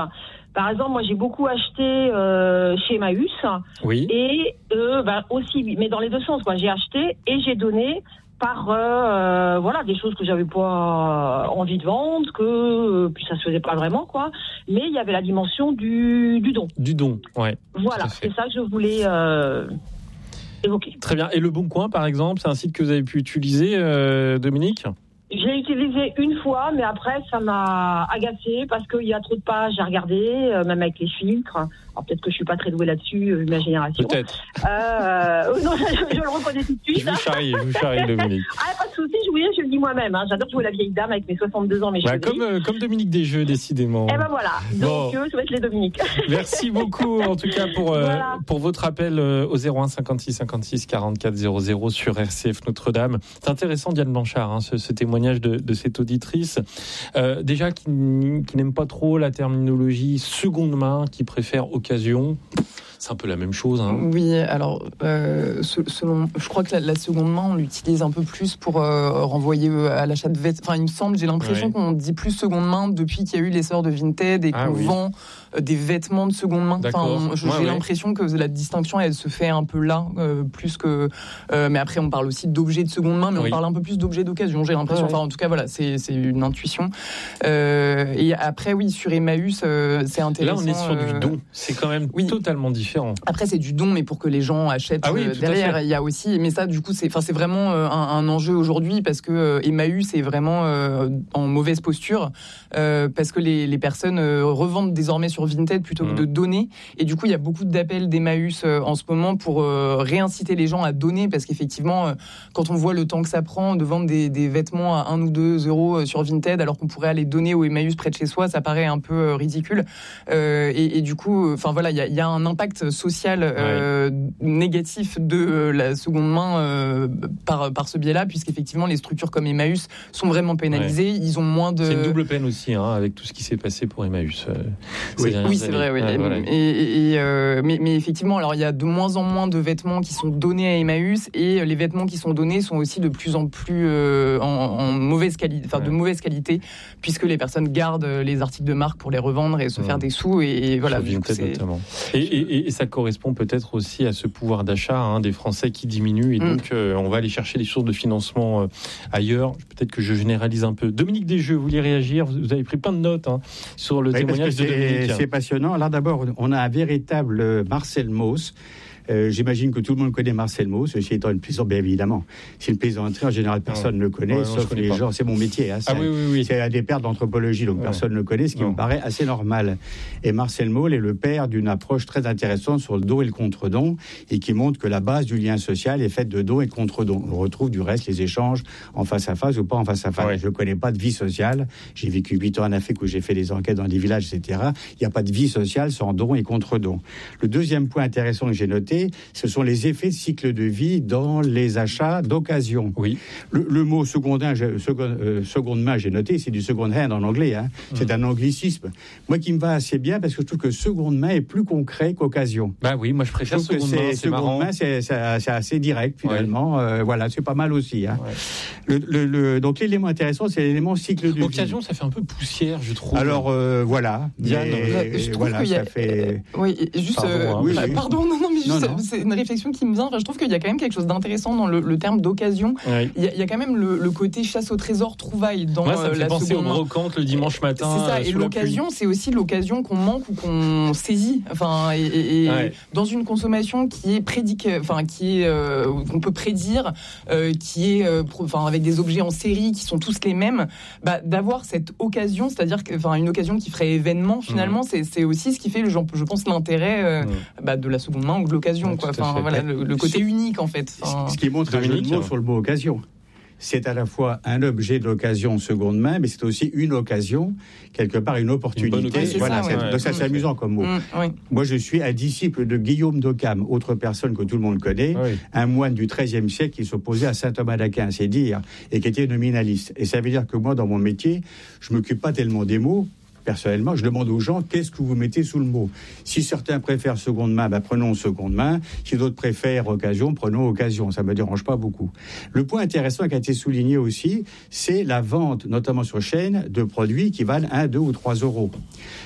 Par exemple, moi, j'ai beaucoup acheté euh, chez Emmaüs. Oui. Et euh, bah, aussi, mais dans les deux sens, quoi. J'ai acheté et j'ai donné par euh, voilà des choses que j'avais pas envie de vendre, que euh, puis ça se faisait pas vraiment, quoi. Mais il y avait la dimension du, du don. Du don, ouais. Voilà, c'est ça que je voulais euh, évoquer. Très bien. Et Le Bon Coin, par exemple, c'est un site que vous avez pu utiliser, euh, Dominique ? J'ai utilisé une fois, mais après, ça m'a agacée parce qu'il y a trop de pages à regarder, euh, même avec les filtres. Alors, peut-être que je suis pas très douée là-dessus, euh, ma génération. Peut-être. Euh, non, je, je le reconnais tout de suite. Je vous charrie, je vous charrie, Dominique. Ah, pas de souci, je, oui, je le dis moi-même. Hein. J'adore jouer la vieille dame avec mes soixante-deux ans, mes bah, cheveux comme, euh, comme Dominique Desjeux, décidément. Eh ben voilà. Donc, bon. euh, je vais être les Dominiques. Merci beaucoup, en tout cas, pour, euh, voilà. pour votre appel euh, au zéro un cinquante-six cinquante-six quarante-quatre zéro zéro sur R C F Notre-Dame. C'est intéressant, Diane Blanchard, hein, ce, ce témoignage de, de cette auditrice. Euh, déjà, qui, qui n'aime pas trop la terminologie seconde main, qui préfère occasion. C'est un peu la même chose. Hein. Oui, alors, euh, selon, je crois que la, la seconde main, on l'utilise un peu plus pour euh, renvoyer à l'achat de vêtements. Enfin, il me semble, j'ai l'impression ouais. qu'on dit plus seconde main depuis qu'il y a eu l'essor de Vinted et ah, qu'on oui. vend des vêtements de seconde main. Enfin, on, j'ai ouais, l'impression ouais. que la distinction, elle se fait un peu là, euh, plus que. Euh, mais après, on parle aussi d'objets de seconde main, mais oui. on parle un peu plus d'objets d'occasion. J'ai l'impression. Ouais. Enfin, en tout cas, voilà, c'est, c'est une intuition. Euh, et après, oui, sur Emmaüs, euh, c'est intéressant. Là, on est sur euh, du don. C'est quand même oui. totalement différent. Après, c'est du don, mais pour que les gens achètent ah oui, euh, derrière, il y a aussi. Mais ça, du coup, c'est, enfin, c'est vraiment euh, un, un enjeu aujourd'hui parce que euh, Emmaüs est vraiment euh, en mauvaise posture euh, parce que les, les personnes euh, revendent désormais sur Vinted plutôt mmh. que de donner. Et du coup, il y a beaucoup d'appels d'Emmaüs euh, en ce moment pour euh, réinciter les gens à donner parce qu'effectivement, euh, quand on voit le temps que ça prend de vendre des, des vêtements à un ou deux euros sur Vinted, alors qu'on pourrait aller donner au Emmaüs près de chez soi, ça paraît un peu euh, ridicule. Euh, et, et du coup, enfin voilà, il y, y a un impact social euh, ouais. négatif de euh, la seconde main euh, par, par ce biais-là, puisqu'effectivement les structures comme Emmaüs sont vraiment pénalisées, ouais. ils ont moins de... C'est une double peine aussi, hein, avec tout ce qui s'est passé pour Emmaüs. Euh, oui, oui c'est vrai, oui. Ouais, voilà. et, et, et, euh, mais, mais effectivement, alors il y a de moins en moins de vêtements qui sont donnés à Emmaüs, et les vêtements qui sont donnés sont aussi de plus en plus euh, en, en mauvaise qualité, enfin ouais. de mauvaise qualité, puisque les personnes gardent les articles de marque pour les revendre et se ouais. faire des sous, et, et voilà. Du coup, c'est... notamment. Et, et, et ça correspond peut-être aussi à ce pouvoir d'achat hein, des Français qui diminue et donc mm. euh, on va aller chercher des sources de financement euh, ailleurs. Peut-être que je généralise un peu. Dominique Desjeux, vous vouliez réagir ? Vous avez pris plein de notes hein, sur le oui, témoignage de Dominique. C'est passionnant. Alors d'abord, on a un véritable Marcel Mauss. Euh, j'imagine que tout le monde connaît Marcel Mauss, ceci étant une plaisanterie, bien évidemment. C'est une plaisanterie, en général, personne ne le connaît, ouais, sauf les pas. gens. C'est mon métier. Hein, c'est, ah, oui, oui, oui. c'est un des pères d'anthropologie, donc ouais. personne ne le connaît, ce qui non. me paraît assez normal. Et Marcel Mauss est le père d'une approche très intéressante sur le don et le contre-don, et qui montre que la base du lien social est faite de don et de contre-don. On retrouve du reste les échanges en face à face ou pas en face à face. Ouais. Je ne connais pas de vie sociale. J'ai vécu huit ans en Afrique où j'ai fait des enquêtes dans des villages, et cetera. Il n'y a pas de vie sociale sans don et contre-don. Le deuxième point intéressant que j'ai noté, ce sont les effets de cycle de vie dans les achats d'occasion. Oui. Le, le mot secondin, second, euh, seconde main, j'ai noté, c'est du second hand en anglais. Hein. Mmh. C'est un anglicisme. Moi qui me va assez bien parce que je trouve que seconde main est plus concret qu'occasion. Bah oui, moi je préfère je seconde main. C'est, c'est seconde marrant. main, c'est, c'est, c'est assez direct finalement. Ouais. Euh, voilà, c'est pas mal aussi. Hein. Ouais. Le, le, le, donc l'élément intéressant, c'est l'élément cycle de vie. Occasion, ça fait un peu poussière, je trouve. Alors euh, voilà. Diane, mais, je trouve voilà, qu'il y a... ça fait. Oui, juste. Pardon, euh, hein, oui, oui. pardon, non, non, mais juste, non, non. c'est une réflexion qui me vient. Enfin, je trouve qu'il y a quand même quelque chose d'intéressant dans le, le terme d'occasion. Oui. Il, y a, il y a quand même le, le côté chasse au trésor, trouvaille dans ouais, ça me fait la penser seconde aux brocantes le dimanche matin. C'est ça. Et l'occasion, c'est aussi l'occasion qu'on manque ou qu'on saisit. Enfin, et, et, et ouais. dans une consommation qui est prédiquée, enfin, qui est euh, qu'on peut prédire, euh, qui est, euh, enfin, avec des objets en série qui sont tous les mêmes, bah, d'avoir cette occasion, c'est-à-dire que, enfin, une occasion qui ferait événement finalement, mmh. c'est, c'est aussi ce qui fait, je, je pense, l'intérêt euh, mmh. bah, de la seconde main ou de l'occasion, ouais, quoi. Enfin, voilà, le, le côté unique en fait. Enfin, ce qui montre un jeu de mots sur le mot occasion. C'est à la fois un objet d'occasion seconde main, mais c'est aussi une occasion, quelque part une opportunité. Une occasion, voilà, ça, ouais. Donc ça, c'est amusant comme mot. Mmh, oui. Moi, je suis un disciple de Guillaume d'Occam, autre personne que tout le monde connaît, oui. un moine du treizième siècle qui s'opposait à saint Thomas d'Aquin, c'est dire, et qui était nominaliste. Et ça veut dire que moi, dans mon métier, je m'occupe pas tellement des mots. Personnellement, je demande aux gens qu'est-ce que vous mettez sous le mot. Si certains préfèrent seconde main, ben prenons seconde main. Si d'autres préfèrent occasion, prenons occasion. Ça me dérange pas beaucoup. Le point intéressant qui a été souligné aussi, c'est la vente, notamment sur chaîne, de produits qui valent un, deux ou trois euros.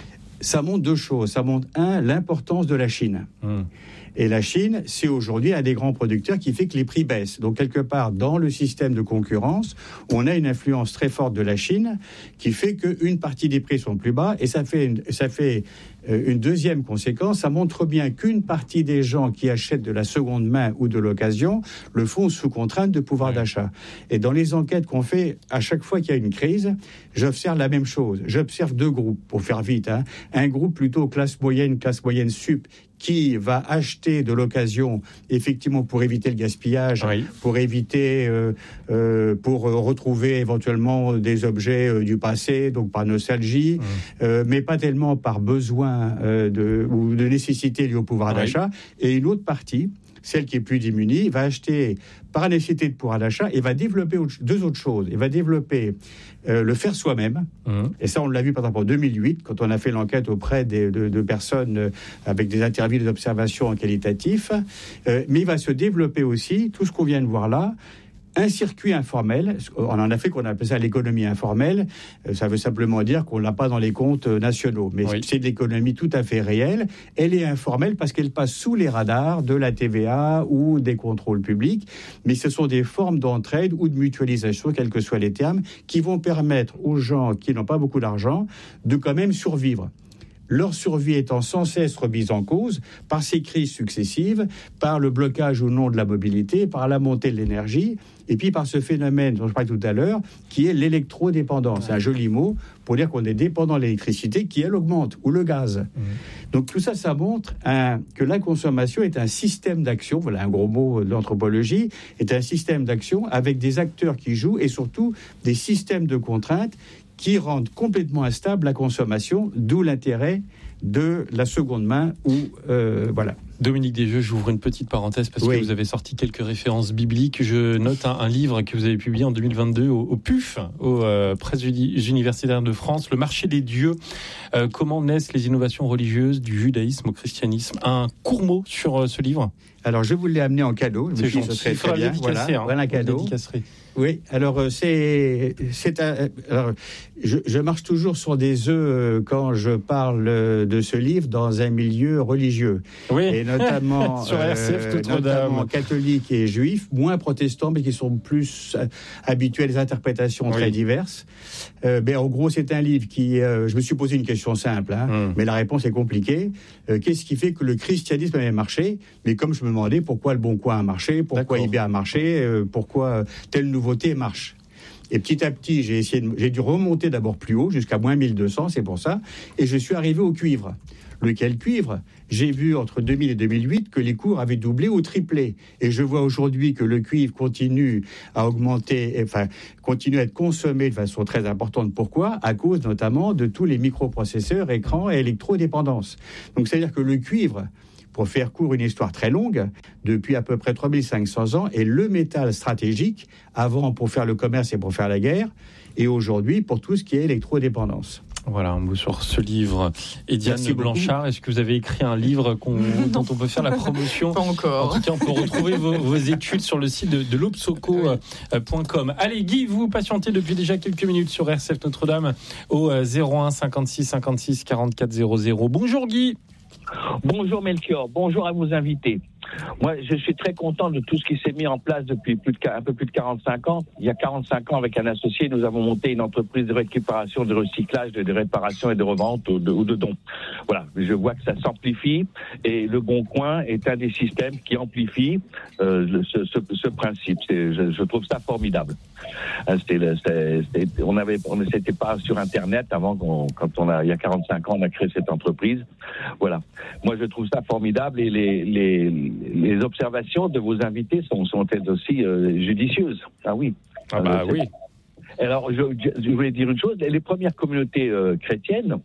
ça montre deux choses. Ça montre, un, l'importance de la Chine. Mmh. Et la Chine, c'est aujourd'hui un des grands producteurs qui fait que les prix baissent. Donc, quelque part, dans le système de concurrence, on a une influence très forte de la Chine qui fait qu'une partie des prix sont plus bas. Et ça fait une, ça fait une deuxième conséquence. Ça montre bien qu'une partie des gens qui achètent de la seconde main ou de l'occasion le font sous contrainte de pouvoir ouais. d'achat. Et dans les enquêtes qu'on fait, à chaque fois qu'il y a une crise, j'observe la même chose. J'observe deux groupes, pour faire vite. Hein. Un groupe plutôt classe moyenne, classe moyenne sup, qui va acheter de l'occasion, effectivement, pour éviter le gaspillage, oui. pour éviter, euh, euh, pour retrouver éventuellement des objets euh, du passé, donc par nostalgie, mmh. euh, mais pas tellement par besoin euh, de, ou de nécessité liée au pouvoir oui. d'achat. Et une autre partie, celle qui est plus démunie, va acheter par nécessité de pouvoir d'achat et va développer deux autres choses. Il va développer euh, le faire soi-même. Mmh. Et ça, on l'a vu par exemple en deux mille huit, quand on a fait l'enquête auprès des, de, de personnes euh, avec des interviews, des observations en qualitatif. Euh, mais il va se développer aussi, tout ce qu'on vient de voir là, un circuit informel. On en a fait qu'on appelle ça l'économie informelle. Ça veut simplement dire qu'on l'a pas dans les comptes nationaux. Mais oui. c'est de l'économie tout à fait réelle. Elle est informelle parce qu'elle passe sous les radars de la T V A ou des contrôles publics. Mais ce sont des formes d'entraide ou de mutualisation, quels que soient les termes, qui vont permettre aux gens qui n'ont pas beaucoup d'argent de quand même survivre. Leur survie étant sans cesse remise en cause par ces crises successives, par le blocage ou non de la mobilité, par la montée de l'énergie, et puis par ce phénomène dont je parlais tout à l'heure, qui est l'électrodépendance. C'est un joli mot pour dire qu'on est dépendant de l'électricité qui, elle, augmente, ou le gaz. Mmh. Donc tout ça, ça montre un, que la consommation est un système d'action, voilà un gros mot d'anthropologie, est un système d'action avec des acteurs qui jouent et surtout des systèmes de contraintes qui rendent complètement instable la consommation, d'où l'intérêt de la seconde main ou euh, voilà. Dominique Desjeux, j'ouvre une petite parenthèse parce oui. que vous avez sorti quelques références bibliques. Je note un, un livre que vous avez publié en deux mille vingt-deux au, au P U F, aux euh, Presses universitaires de France, Le marché des dieux. Euh, comment naissent les innovations religieuses du judaïsme au christianisme? Un court mot sur euh, ce livre. Alors je vous l'ai amené en cadeau. Je me suis dit, ce serait très bien. Voilà, hein, voilà un cadeau. Oui, alors euh, c'est, c'est un, alors, je, je marche toujours sur des œufs euh, quand je parle euh, de ce livre dans un milieu religieux. Oui. Et notamment, sur R C F euh, notamment catholiques et juifs, moins protestants, mais qui sont plus euh, habitués à des interprétations oui. très diverses. Euh, ben, en gros, c'est un livre qui... Euh, je me suis posé une question simple, hein, mm. mais la réponse est compliquée. Euh, qu'est-ce qui fait que le christianisme a marché? Mais comme je me demandais pourquoi le Bon Coin a marché, pourquoi eBay a marché, euh, pourquoi telle nouveauté marche. Et petit à petit, j'ai essayé de, j'ai dû remonter d'abord plus haut, jusqu'à moins mille deux cents, c'est pour ça. Et je suis arrivé au cuivre. Lequel cuivre? J'ai vu entre deux mille et deux mille huit que les cours avaient doublé ou triplé. Et je vois aujourd'hui que le cuivre continue à augmenter, enfin, continue à être consommé de façon très importante. Pourquoi? À cause notamment de tous les microprocesseurs, écrans et électrodépendance. Donc, c'est-à-dire que le cuivre, pour faire court une histoire très longue, depuis à peu près trois mille cinq cents ans, est le métal stratégique, avant pour faire le commerce et pour faire la guerre, et aujourd'hui pour tout ce qui est électrodépendance. Voilà, un mot sur ce livre. Et Diane Blanchard, est-ce que vous avez écrit un livre qu'on, dont on peut faire la promotion? Pas encore. En tout cas, on peut retrouver vos, vos études sur le site de, de l'obsoco point com. Allez, Guy, vous patientez depuis déjà quelques minutes sur R C F Notre-Dame au zéro un cinquante-six cinquante-six quarante-quatre zéro zéro. Bonjour Guy. Bonjour Melchior, bonjour à vos invités. Moi, je suis très content de tout ce qui s'est mis en place depuis plus de, un peu plus de quarante-cinq ans. Il y a quarante-cinq ans, avec un associé, nous avons monté une entreprise de récupération, de recyclage, de, de réparation et de revente ou de, ou de dons. Voilà, je vois que ça s'amplifie et le Bon Coin est un des systèmes qui amplifie euh, ce, ce, ce principe. C'est, je, je trouve ça formidable. C'était, c'était, c'était, on avait, on n'était pas sur Internet avant qu'on, quand on a, il y a quarante-cinq ans, on a créé cette entreprise. Voilà. Moi, je trouve ça formidable et les, les les observations de vos invités sont, sont elles aussi euh, judicieuses. Ah oui. Ah bah euh, oui. Alors, je, je voulais dire une chose. Les premières communautés euh, chrétiennes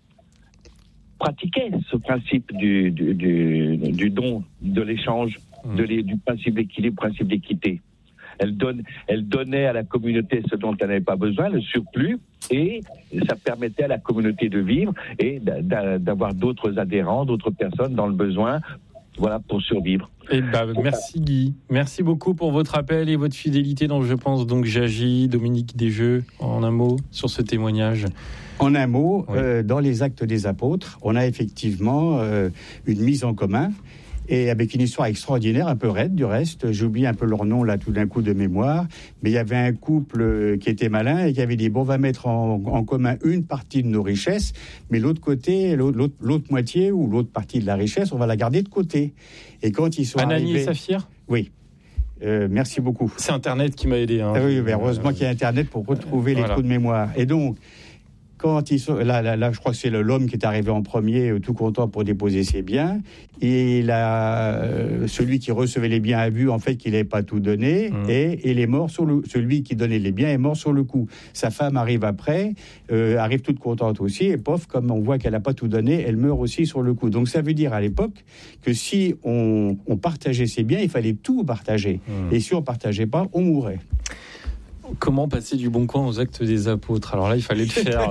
pratiquaient ce principe du, du, du, du don, de l'échange, mmh. de les, du principe d'équilibre, principe d'équité. Elles, donnent, elles donnaient à la communauté ce dont elle n'avait pas besoin, le surplus, et ça permettait à la communauté de vivre et d'avoir d'autres adhérents, d'autres personnes dans le besoin, voilà, pour survivre. Et bah, merci Guy, merci beaucoup pour votre appel et votre fidélité dans Je pense donc j'agis. Dominique Desjeux, en un mot sur ce témoignage. En un mot, oui. euh, dans les Actes des Apôtres, on a effectivement euh, une mise en commun, et avec une histoire extraordinaire, un peu raide du reste. J'oublie un peu leur nom là tout d'un coup de mémoire, mais il y avait un couple qui était malin et qui avait dit bon, on va mettre en, en commun une partie de nos richesses, mais l'autre côté, l'autre, l'autre moitié ou l'autre partie de la richesse, on va la garder de côté. Et quand ils sont Ananie arrivés, et Saphir. Oui. Euh, merci beaucoup. C'est Internet qui m'a aidé. Hein. Ah oui, mais heureusement euh, qu'il y a Internet pour retrouver euh, les voilà. trous de mémoire. Et donc, quand ils sont là, là, là, je crois que c'est l'homme qui est arrivé en premier, euh, tout content pour déposer ses biens. Et là, euh, celui qui recevait les biens a vu en fait qu'il n'avait pas tout donné, mmh. et, et il est mort sur le. Celui qui donnait les biens est mort sur le coup. Sa femme arrive après, euh, arrive toute contente aussi, et pof, comme on voit qu'elle n'a pas tout donné, elle meurt aussi sur le coup. Donc ça veut dire à l'époque que si on, on partageait ses biens, il fallait tout partager, mmh. et si on partageait pas, on mourait. Comment passer du bon coin aux Actes des Apôtres ? Alors là, il fallait le faire.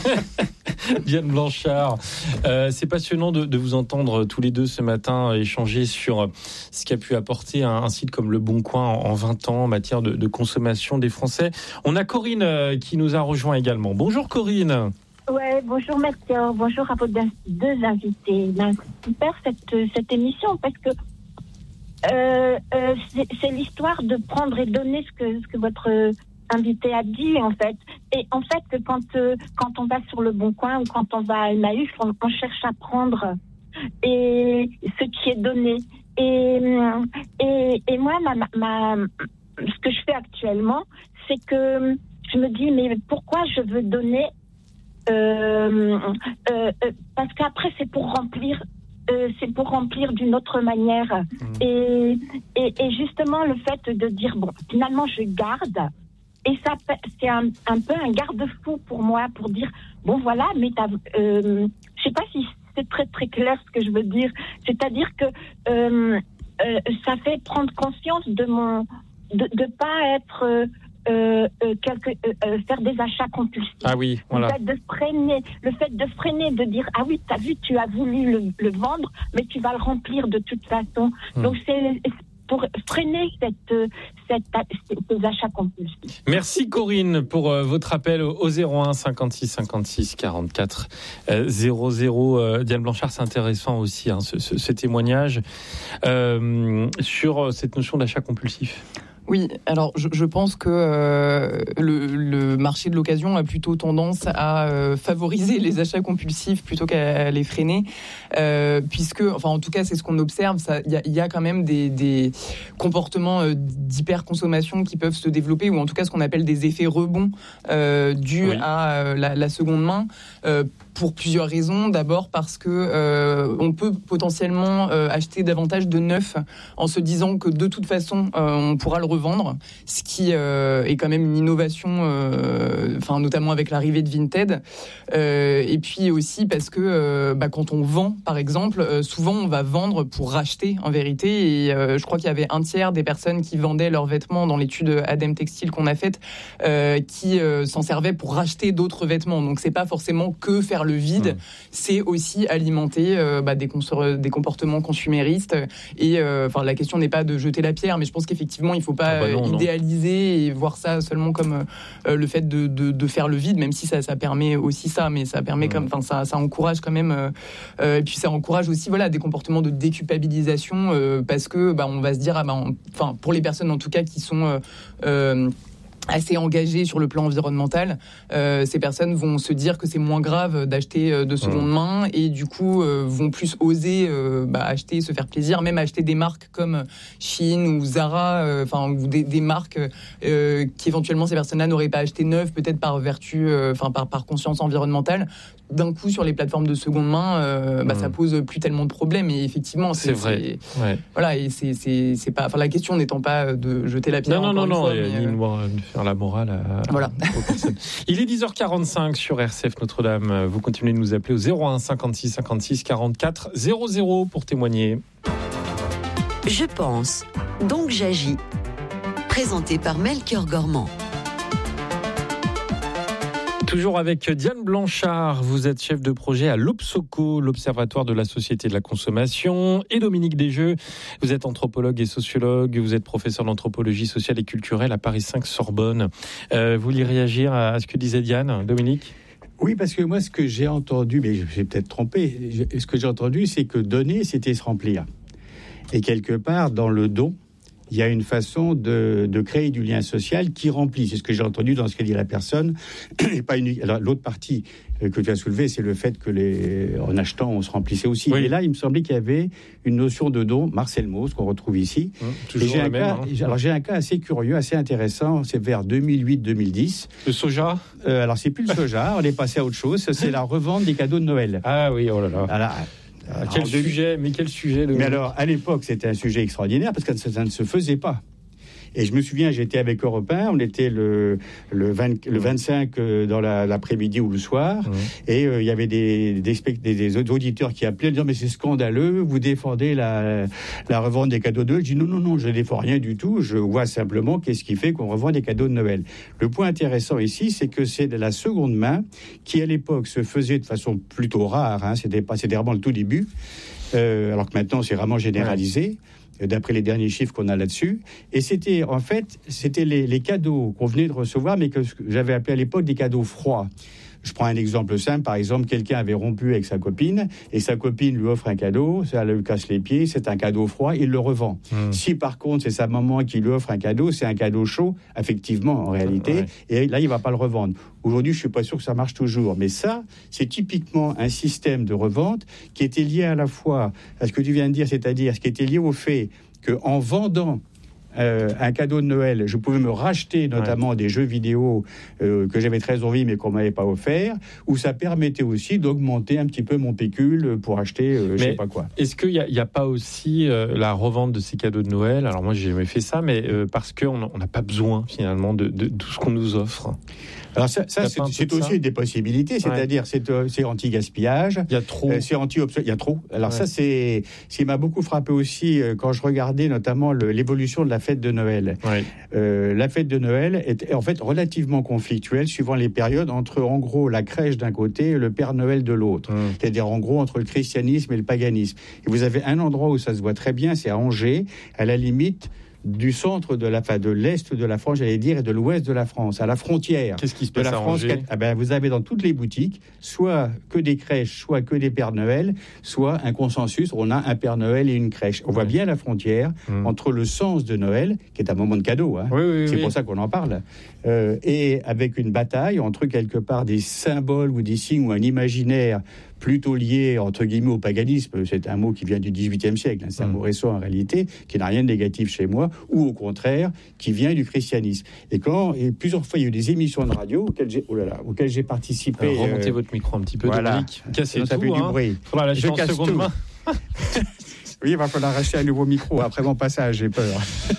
Diane Blanchard, euh, c'est passionnant de, de vous entendre tous les deux ce matin échanger sur ce qu'a pu apporter un, un site comme Le Bon Coin en, en vingt ans en matière de, de consommation des Français. On a Corinne euh, qui nous a rejoint également. Bonjour Corinne. Ouais, bonjour Melchior, bonjour à vos deux invités. Ben, super cette, cette émission parce que Euh, euh, c'est, c'est l'histoire de prendre et donner ce que, ce que votre euh, invité a dit, en fait. Et en fait, quand, euh, quand on va sur Le Bon Coin ou quand on va à Emmaüs, on, on cherche à prendre et ce qui est donné. Et, et, et moi, ma, ma, ce que je fais actuellement, c'est que je me dis, mais pourquoi je veux donner euh, euh, euh, parce qu'après, c'est pour remplir Euh, c'est pour remplir d'une autre manière. Mmh. Et, et, et justement, le fait de dire, bon, finalement, je garde. Et ça, c'est un, un peu un garde-fou pour moi, pour dire, bon, voilà, mais t'as, euh, je sais pas si c'est très, très clair ce que je veux dire. C'est-à-dire que euh, euh, ça fait prendre conscience de mon, de, de pas être... Euh, Euh, euh, quelque, euh, euh, faire des achats compulsifs. Ah oui, voilà. Le fait de freiner, le fait de freiner, de dire ah oui, t'as vu, tu as voulu le, le vendre, mais tu vas le remplir de toute façon. Mmh. Donc c'est pour freiner cette, cette, ces achats compulsifs. Merci Corinne pour euh, votre appel au zéro un cinquante-six cinquante-six quarante-quatre zéro zéro. Euh, Diane Blanchard, c'est intéressant aussi hein, ce, ce, ce témoignage euh, sur cette notion d'achat compulsif. Oui, alors je, je pense que euh, le, le marché de l'occasion a plutôt tendance à euh, favoriser les achats compulsifs plutôt qu'à les freiner, euh, puisque, enfin en tout cas c'est ce qu'on observe, il y, y a quand même des, des comportements euh, d'hyperconsommation qui peuvent se développer, ou en tout cas ce qu'on appelle des effets rebonds euh, dus oui. à euh, la, la seconde main, euh, pour plusieurs raisons. D'abord parce que euh, on peut potentiellement euh, acheter davantage de neuf en se disant que de toute façon euh, on pourra le revendre, ce qui euh, est quand même une innovation, euh, enfin notamment avec l'arrivée de Vinted. Euh, et puis aussi parce que euh, bah, quand on vend, par exemple, euh, souvent on va vendre pour racheter en vérité. Et euh, je crois qu'il y avait un tiers des personnes qui vendaient leurs vêtements dans l'étude Adem Textile qu'on a faite, euh, qui euh, s'en servaient pour racheter d'autres vêtements. Donc c'est pas forcément que faire le vide, mmh. c'est aussi alimenter euh, bah, des, cons- des comportements consuméristes. Et euh, enfin la question n'est pas de jeter la pierre, mais je pense qu'effectivement il faut pas ah bah non, idéaliser non. et voir ça seulement comme euh, le fait de, de, de faire le vide, même si ça, ça permet aussi ça, mais ça permet mmh. comme, enfin ça, ça encourage quand même, euh, et puis ça encourage aussi voilà des comportements de déculpabilisation euh, parce que bah on va se dire ah bah enfin pour les personnes en tout cas qui sont euh, euh, assez engagés sur le plan environnemental, euh, ces personnes vont se dire que c'est moins grave d'acheter de seconde mmh. main et du coup euh, vont plus oser euh, bah, acheter, se faire plaisir, même acheter des marques comme Shein ou Zara, enfin euh, ou des, des marques euh, qui éventuellement ces personnes-là n'auraient pas acheté neuves, peut-être par vertu, enfin euh, par, par conscience environnementale. D'un coup sur les plateformes de seconde main, euh, bah, mmh. ça pose plus tellement de problèmes. Et effectivement, c'est, c'est vrai. C'est, ouais. Voilà, et c'est, c'est, c'est pas. Enfin, la question n'étant pas de jeter la pierre. Non, non, non, fois, non. Mais, ni euh... de faire la morale à, voilà. aux personnes. Il est dix heures quarante-cinq sur R C F Notre-Dame. Vous continuez de nous appeler au zéro un cinquante-six cinquante-six quarante-quatre zéro zéro pour témoigner. Je pense, donc j'agis. Présenté par Melchior Gormand. Toujours avec Diane Blanchard, vous êtes chef de projet à l'Obsoco, l'Observatoire de la Société de la Consommation, et Dominique Desjeux, vous êtes anthropologue et sociologue, vous êtes professeur d'anthropologie sociale et culturelle à Paris cinq Sorbonne. Euh, vous vouliez réagir à ce que disait Diane, Dominique ? Oui, parce que moi, ce que j'ai entendu, mais je vais peut-être trompé, ce que j'ai entendu, c'est que donner, c'était se remplir. Et quelque part, dans le don, il y a une façon de, de créer du lien social qui remplit. C'est ce que j'ai entendu dans ce qu'a dit la personne. Et pas une... Alors, l'autre partie que tu as soulevée, c'est le fait que, les... en achetant, on se remplissait aussi. Oui. Et là, il me semblait qu'il y avait une notion de don, Marcel Mauss, qu'on retrouve ici. Mmh, toujours j'ai la un même, cas, hein. Alors, j'ai un cas assez curieux, assez intéressant. C'est vers deux mille huit deux mille dix. Le soja euh, Alors, c'est plus le soja. On est passé à autre chose. C'est la revente des cadeaux de Noël. Ah oui, oh là là. Alors, Ah, quel sujet, mais quel sujet Mais alors, à l'époque, c'était un sujet extraordinaire parce que ça, ça ne se faisait pas. Et je me souviens, j'étais avec Europe un, on était le, le, vingt, le vingt-cinq euh, dans la, l'après-midi ou le soir, mmh. et il euh, y avait des, des, des, des auditeurs qui appelaient en disant « mais c'est scandaleux, vous défendez la, la revente des cadeaux de Noël ». Je dis « non, non, non, je ne défends rien du tout, je vois simplement qu'est-ce qui fait qu'on revend des cadeaux de Noël ». Le point intéressant ici, c'est que c'est de la seconde main qui, à l'époque, se faisait de façon plutôt rare, hein, c'était, pas, c'était vraiment le tout début, euh, alors que maintenant, c'est vraiment généralisé. Ouais. D'après les derniers chiffres qu'on a là-dessus. Et c'était, en fait, c'était les, les cadeaux qu'on venait de recevoir, mais que j'avais appelé à l'époque des cadeaux froids. Je prends un exemple simple. Par exemple, quelqu'un avait rompu avec sa copine et sa copine lui offre un cadeau, ça lui casse les pieds, c'est un cadeau froid, il le revend. Mmh. Si par contre, c'est sa maman qui lui offre un cadeau, c'est un cadeau chaud, effectivement, en réalité, ouais. Et là, il ne va pas le revendre. Aujourd'hui, je ne suis pas sûr que ça marche toujours. Mais ça, c'est typiquement un système de revente qui était lié à la fois à ce que tu viens de dire, c'est-à-dire ce qui était lié au fait qu'en vendant Euh, un cadeau de Noël, je pouvais me racheter notamment ouais. des jeux vidéo euh, que j'avais très envie mais qu'on m'avait pas offert, où ça permettait aussi d'augmenter un petit peu mon pécule pour acheter euh, je sais pas quoi. Est-ce qu'il n'y a, a pas aussi euh, la revente de ces cadeaux de Noël ? Alors moi j'ai jamais fait ça, mais euh, parce qu'on n'a pas besoin finalement de, de, de tout ce qu'on nous offre. Alors ça, ça c'est, c'est aussi ça des possibilités, c'est-à-dire ouais. c'est, euh, c'est anti-gaspillage. Il y a trop. Euh, c'est anti il y a trop. Alors ouais. ça c'est, ce qui m'a beaucoup frappé aussi euh, quand je regardais notamment le, l'évolution de la fête de Noël. Ouais. Euh, la fête de Noël est en fait relativement conflictuelle suivant les périodes entre en gros la crèche d'un côté et le Père Noël de l'autre. Mmh. C'est-à-dire en gros entre le christianisme et le paganisme. Et vous avez un endroit où ça se voit très bien, c'est à Angers, à la limite du centre de la, enfin, de l'est de la France, j'allais dire, et de l'ouest de la France, à la frontière. Qu'est-ce qui se de passe la à France, Angers ? Ah ben, vous avez dans toutes les boutiques, soit que des crèches, soit que des Pères Noël, soit un consensus, on a un Père Noël et une crèche. On voit ouais. bien la frontière mmh. entre le sens de Noël, qui est un moment de cadeau, hein, oui, oui, c'est oui. pour ça qu'on en parle, euh, et avec une bataille entre quelque part des symboles ou des signes ou un imaginaire plutôt lié, entre guillemets, au paganisme. C'est un mot qui vient du dix-huitième siècle. Hein. C'est mmh. un mot récent, en réalité, qui n'a rien de négatif chez moi, ou au contraire, qui vient du christianisme. Et quand, et plusieurs fois, il y a eu des émissions de radio auxquelles j'ai, oh là là, auxquelles j'ai participé. Alors, remontez euh, votre micro un petit peu, voilà. Dominique. Cassez tout, ça fait hein. du bruit. Faudra lâcher en seconde tout. Main. Oui, il va falloir acheter un nouveau micro après mon passage, j'ai peur.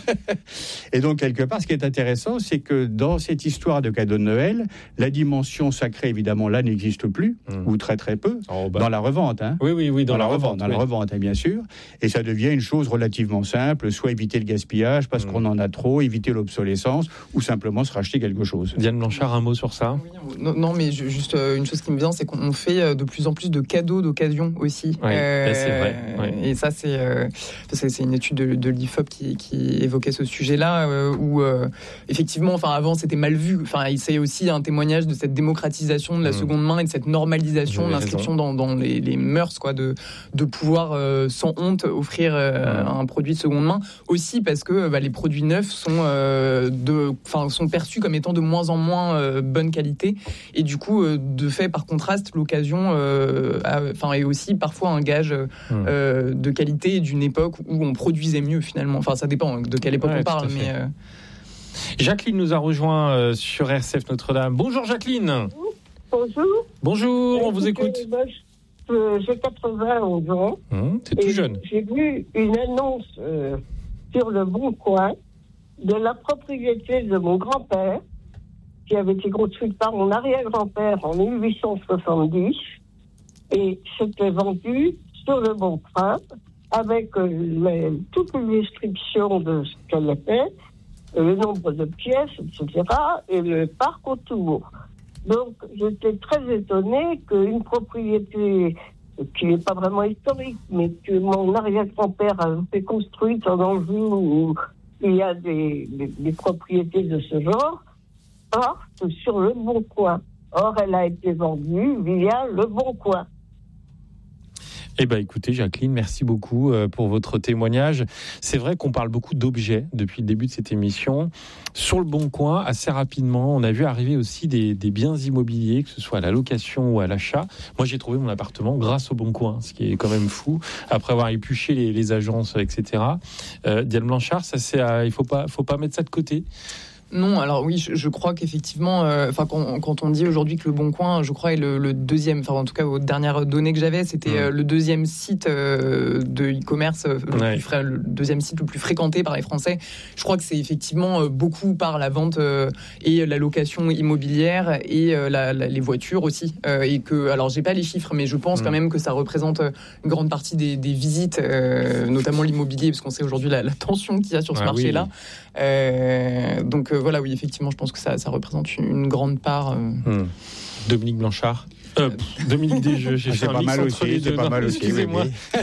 Et donc, quelque part, ce qui est intéressant, c'est que dans cette histoire de cadeaux de Noël, la dimension sacrée, évidemment, là, n'existe plus, mmh. ou très très peu, oh, bah. dans la revente. Hein. Oui, oui, oui, dans, dans la, la revente. Dans oui. la revente, hein, bien sûr. Et ça devient une chose relativement simple, soit éviter le gaspillage, parce mmh. qu'on en a trop, éviter l'obsolescence, ou simplement se racheter quelque chose. Diane Blanchard, un mot sur ça ? Oui, non, non, mais juste euh, une chose qui me vient, c'est qu'on fait de plus en plus de cadeaux d'occasion aussi. Oui, euh, c'est vrai. Oui. Et ça, c'est Euh, c'est, c'est une étude de, de l'I F O P qui, qui évoquait ce sujet-là, euh, où euh, effectivement, enfin avant c'était mal vu. Enfin, c'est aussi un témoignage de cette démocratisation de la mmh. seconde main et de cette normalisation de l'inscription dans, dans les, les mœurs, quoi, de de pouvoir euh, sans honte offrir euh, mmh. un produit de seconde main. Aussi parce que bah, les produits neufs sont euh, de, enfin sont perçus comme étant de moins en moins euh, bonne qualité, et du coup, euh, de fait, par contraste, l'occasion, enfin, euh, est aussi parfois un gage euh, mmh. de qualité d'une époque où on produisait mieux finalement. Enfin, ça dépend de quelle époque ouais, on parle. Mais euh... Jacqueline nous a rejoint euh, sur R C F Notre-Dame. Bonjour Jacqueline. Bonjour. Bonjour, on vous écoute. Moi, j'ai quatre-vingt-onze ans. Mmh, c'est tout jeune. J'ai vu une annonce euh, sur le Bon Coin de la propriété de mon grand-père, qui avait été construite par mon arrière-grand-père en dix-huit cent soixante-dix, et c'était vendu sur le Bon Coin, avec euh, les, toutes les descriptions de ce qu'elle était, euh, le nombre de pièces, et cetera, et le parc autour. Donc, j'étais très étonnée qu'une propriété qui n'est pas vraiment historique, mais que mon arrière-grand-père a fait construite en Anjou, où il y a des, des, des propriétés de ce genre, parte sur le Bon Coin. Or, elle a été vendue via le Bon Coin. Eh bien, écoutez, Jacqueline, merci beaucoup pour votre témoignage. C'est vrai qu'on parle beaucoup d'objets depuis le début de cette émission. Sur le Bon Coin, assez rapidement, on a vu arriver aussi des, des biens immobiliers, que ce soit à la location ou à l'achat. Moi, j'ai trouvé mon appartement grâce au Bon Coin, ce qui est quand même fou, après avoir épluché les, les agences, et cetera. Euh, Diane Blanchard, ça, c'est à, il ne faut pas, faut pas mettre ça de côté. Non, alors oui, je, je crois qu'effectivement, enfin euh, quand, quand on dit aujourd'hui que le Bon Coin, je crois, est le, le deuxième, enfin en tout cas aux dernières données que j'avais, c'était mmh. euh, le deuxième site euh, de e-commerce, euh, ouais. le, plus, le deuxième site le plus fréquenté par les Français. Je crois que c'est effectivement euh, beaucoup par la vente euh, et la location immobilière et euh, la, la, les voitures aussi. Euh, et que, alors j'ai pas les chiffres, mais je pense mmh. quand même que ça représente une grande partie des, des visites, euh, notamment l'immobilier, parce qu'on sait aujourd'hui la, la tension qu'il y a sur ce ah, marché-là. Oui. Euh, donc euh, voilà, oui, effectivement, je pense que ça, ça représente une grande part. Euh... Mmh. Dominique Blanchard. Euh, Dominique Desjeux, j'ai fait un mix entre les deux. C'est pas mal aussi, excusez-moi. Oui,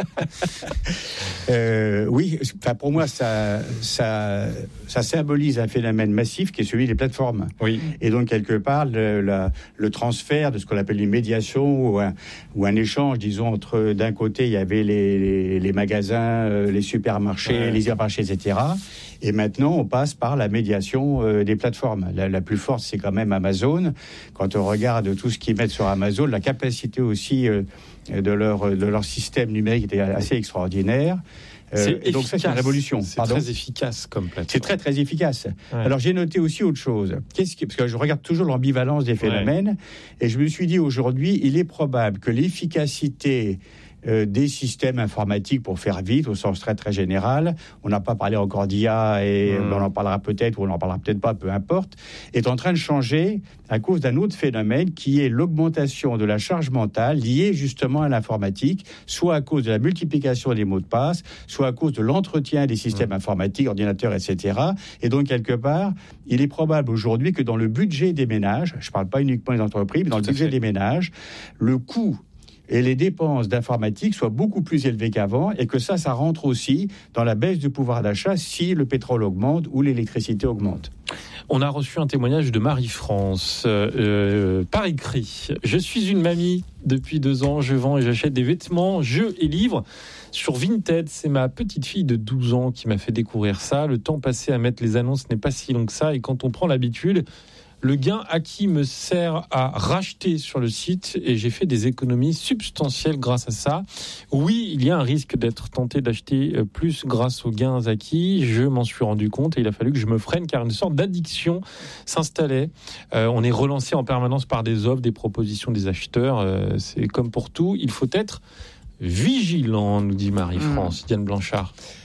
euh, oui, enfin pour moi, ça, ça, ça symbolise un phénomène massif qui est celui des plateformes. Oui. Et donc quelque part, le, la, le transfert de ce qu'on appelle une médiation ou un, ou un échange, disons entre d'un côté il y avait les, les, les magasins, les supermarchés, ouais. les hypermarchés, et cetera. Et maintenant, on passe par la médiation euh, des plateformes. La, la plus forte, c'est quand même Amazon. Quand on regarde tout ce qu'ils mettent sur Amazon, la capacité aussi euh, de leur de leur système numérique est assez extraordinaire. Euh, et donc ça, c'est une révolution. C'est Pardon très efficace comme plateforme. C'est très très efficace. Ouais. Alors j'ai noté aussi autre chose. Qu'est-ce qui, parce que je regarde toujours l'ambivalence des phénomènes, ouais. et je me suis dit aujourd'hui, il est probable que l'efficacité Euh, des systèmes informatiques, pour faire vite, au sens très très général, on n'a pas parlé encore d'I A et mmh. on en parlera peut-être ou on n'en parlera peut-être pas, peu importe, est en train de changer à cause d'un autre phénomène qui est l'augmentation de la charge mentale liée justement à l'informatique, soit à cause de la multiplication des mots de passe, soit à cause de l'entretien des systèmes mmh. informatiques, ordinateurs, et cetera. Et donc quelque part, il est probable aujourd'hui que dans le budget des ménages, je ne parle pas uniquement des entreprises, mais dans Tout le budget fait. des ménages, le coût et les dépenses d'informatique soient beaucoup plus élevées qu'avant, et que ça, ça rentre aussi dans la baisse du pouvoir d'achat si le pétrole augmente ou l'électricité augmente. On a reçu un témoignage de Marie-France euh, par écrit. Je suis une mamie depuis deux ans, je vends et j'achète des vêtements, jeux et livres sur Vinted. C'est ma petite fille de douze ans qui m'a fait découvrir ça. Le temps passé à mettre les annonces n'est pas si long que ça, et quand on prend l'habitude, le gain acquis me sert à racheter sur le site et j'ai fait des économies substantielles grâce à ça. Oui, il y a un risque d'être tenté d'acheter plus grâce aux gains acquis. Je m'en suis rendu compte et il a fallu que je me freine car une sorte d'addiction s'installait. Euh, on est relancé en permanence par des offres, des propositions des acheteurs. Euh, c'est comme pour tout, il faut être vigilant, nous dit Marie-France. Mmh. Diane Blanchard.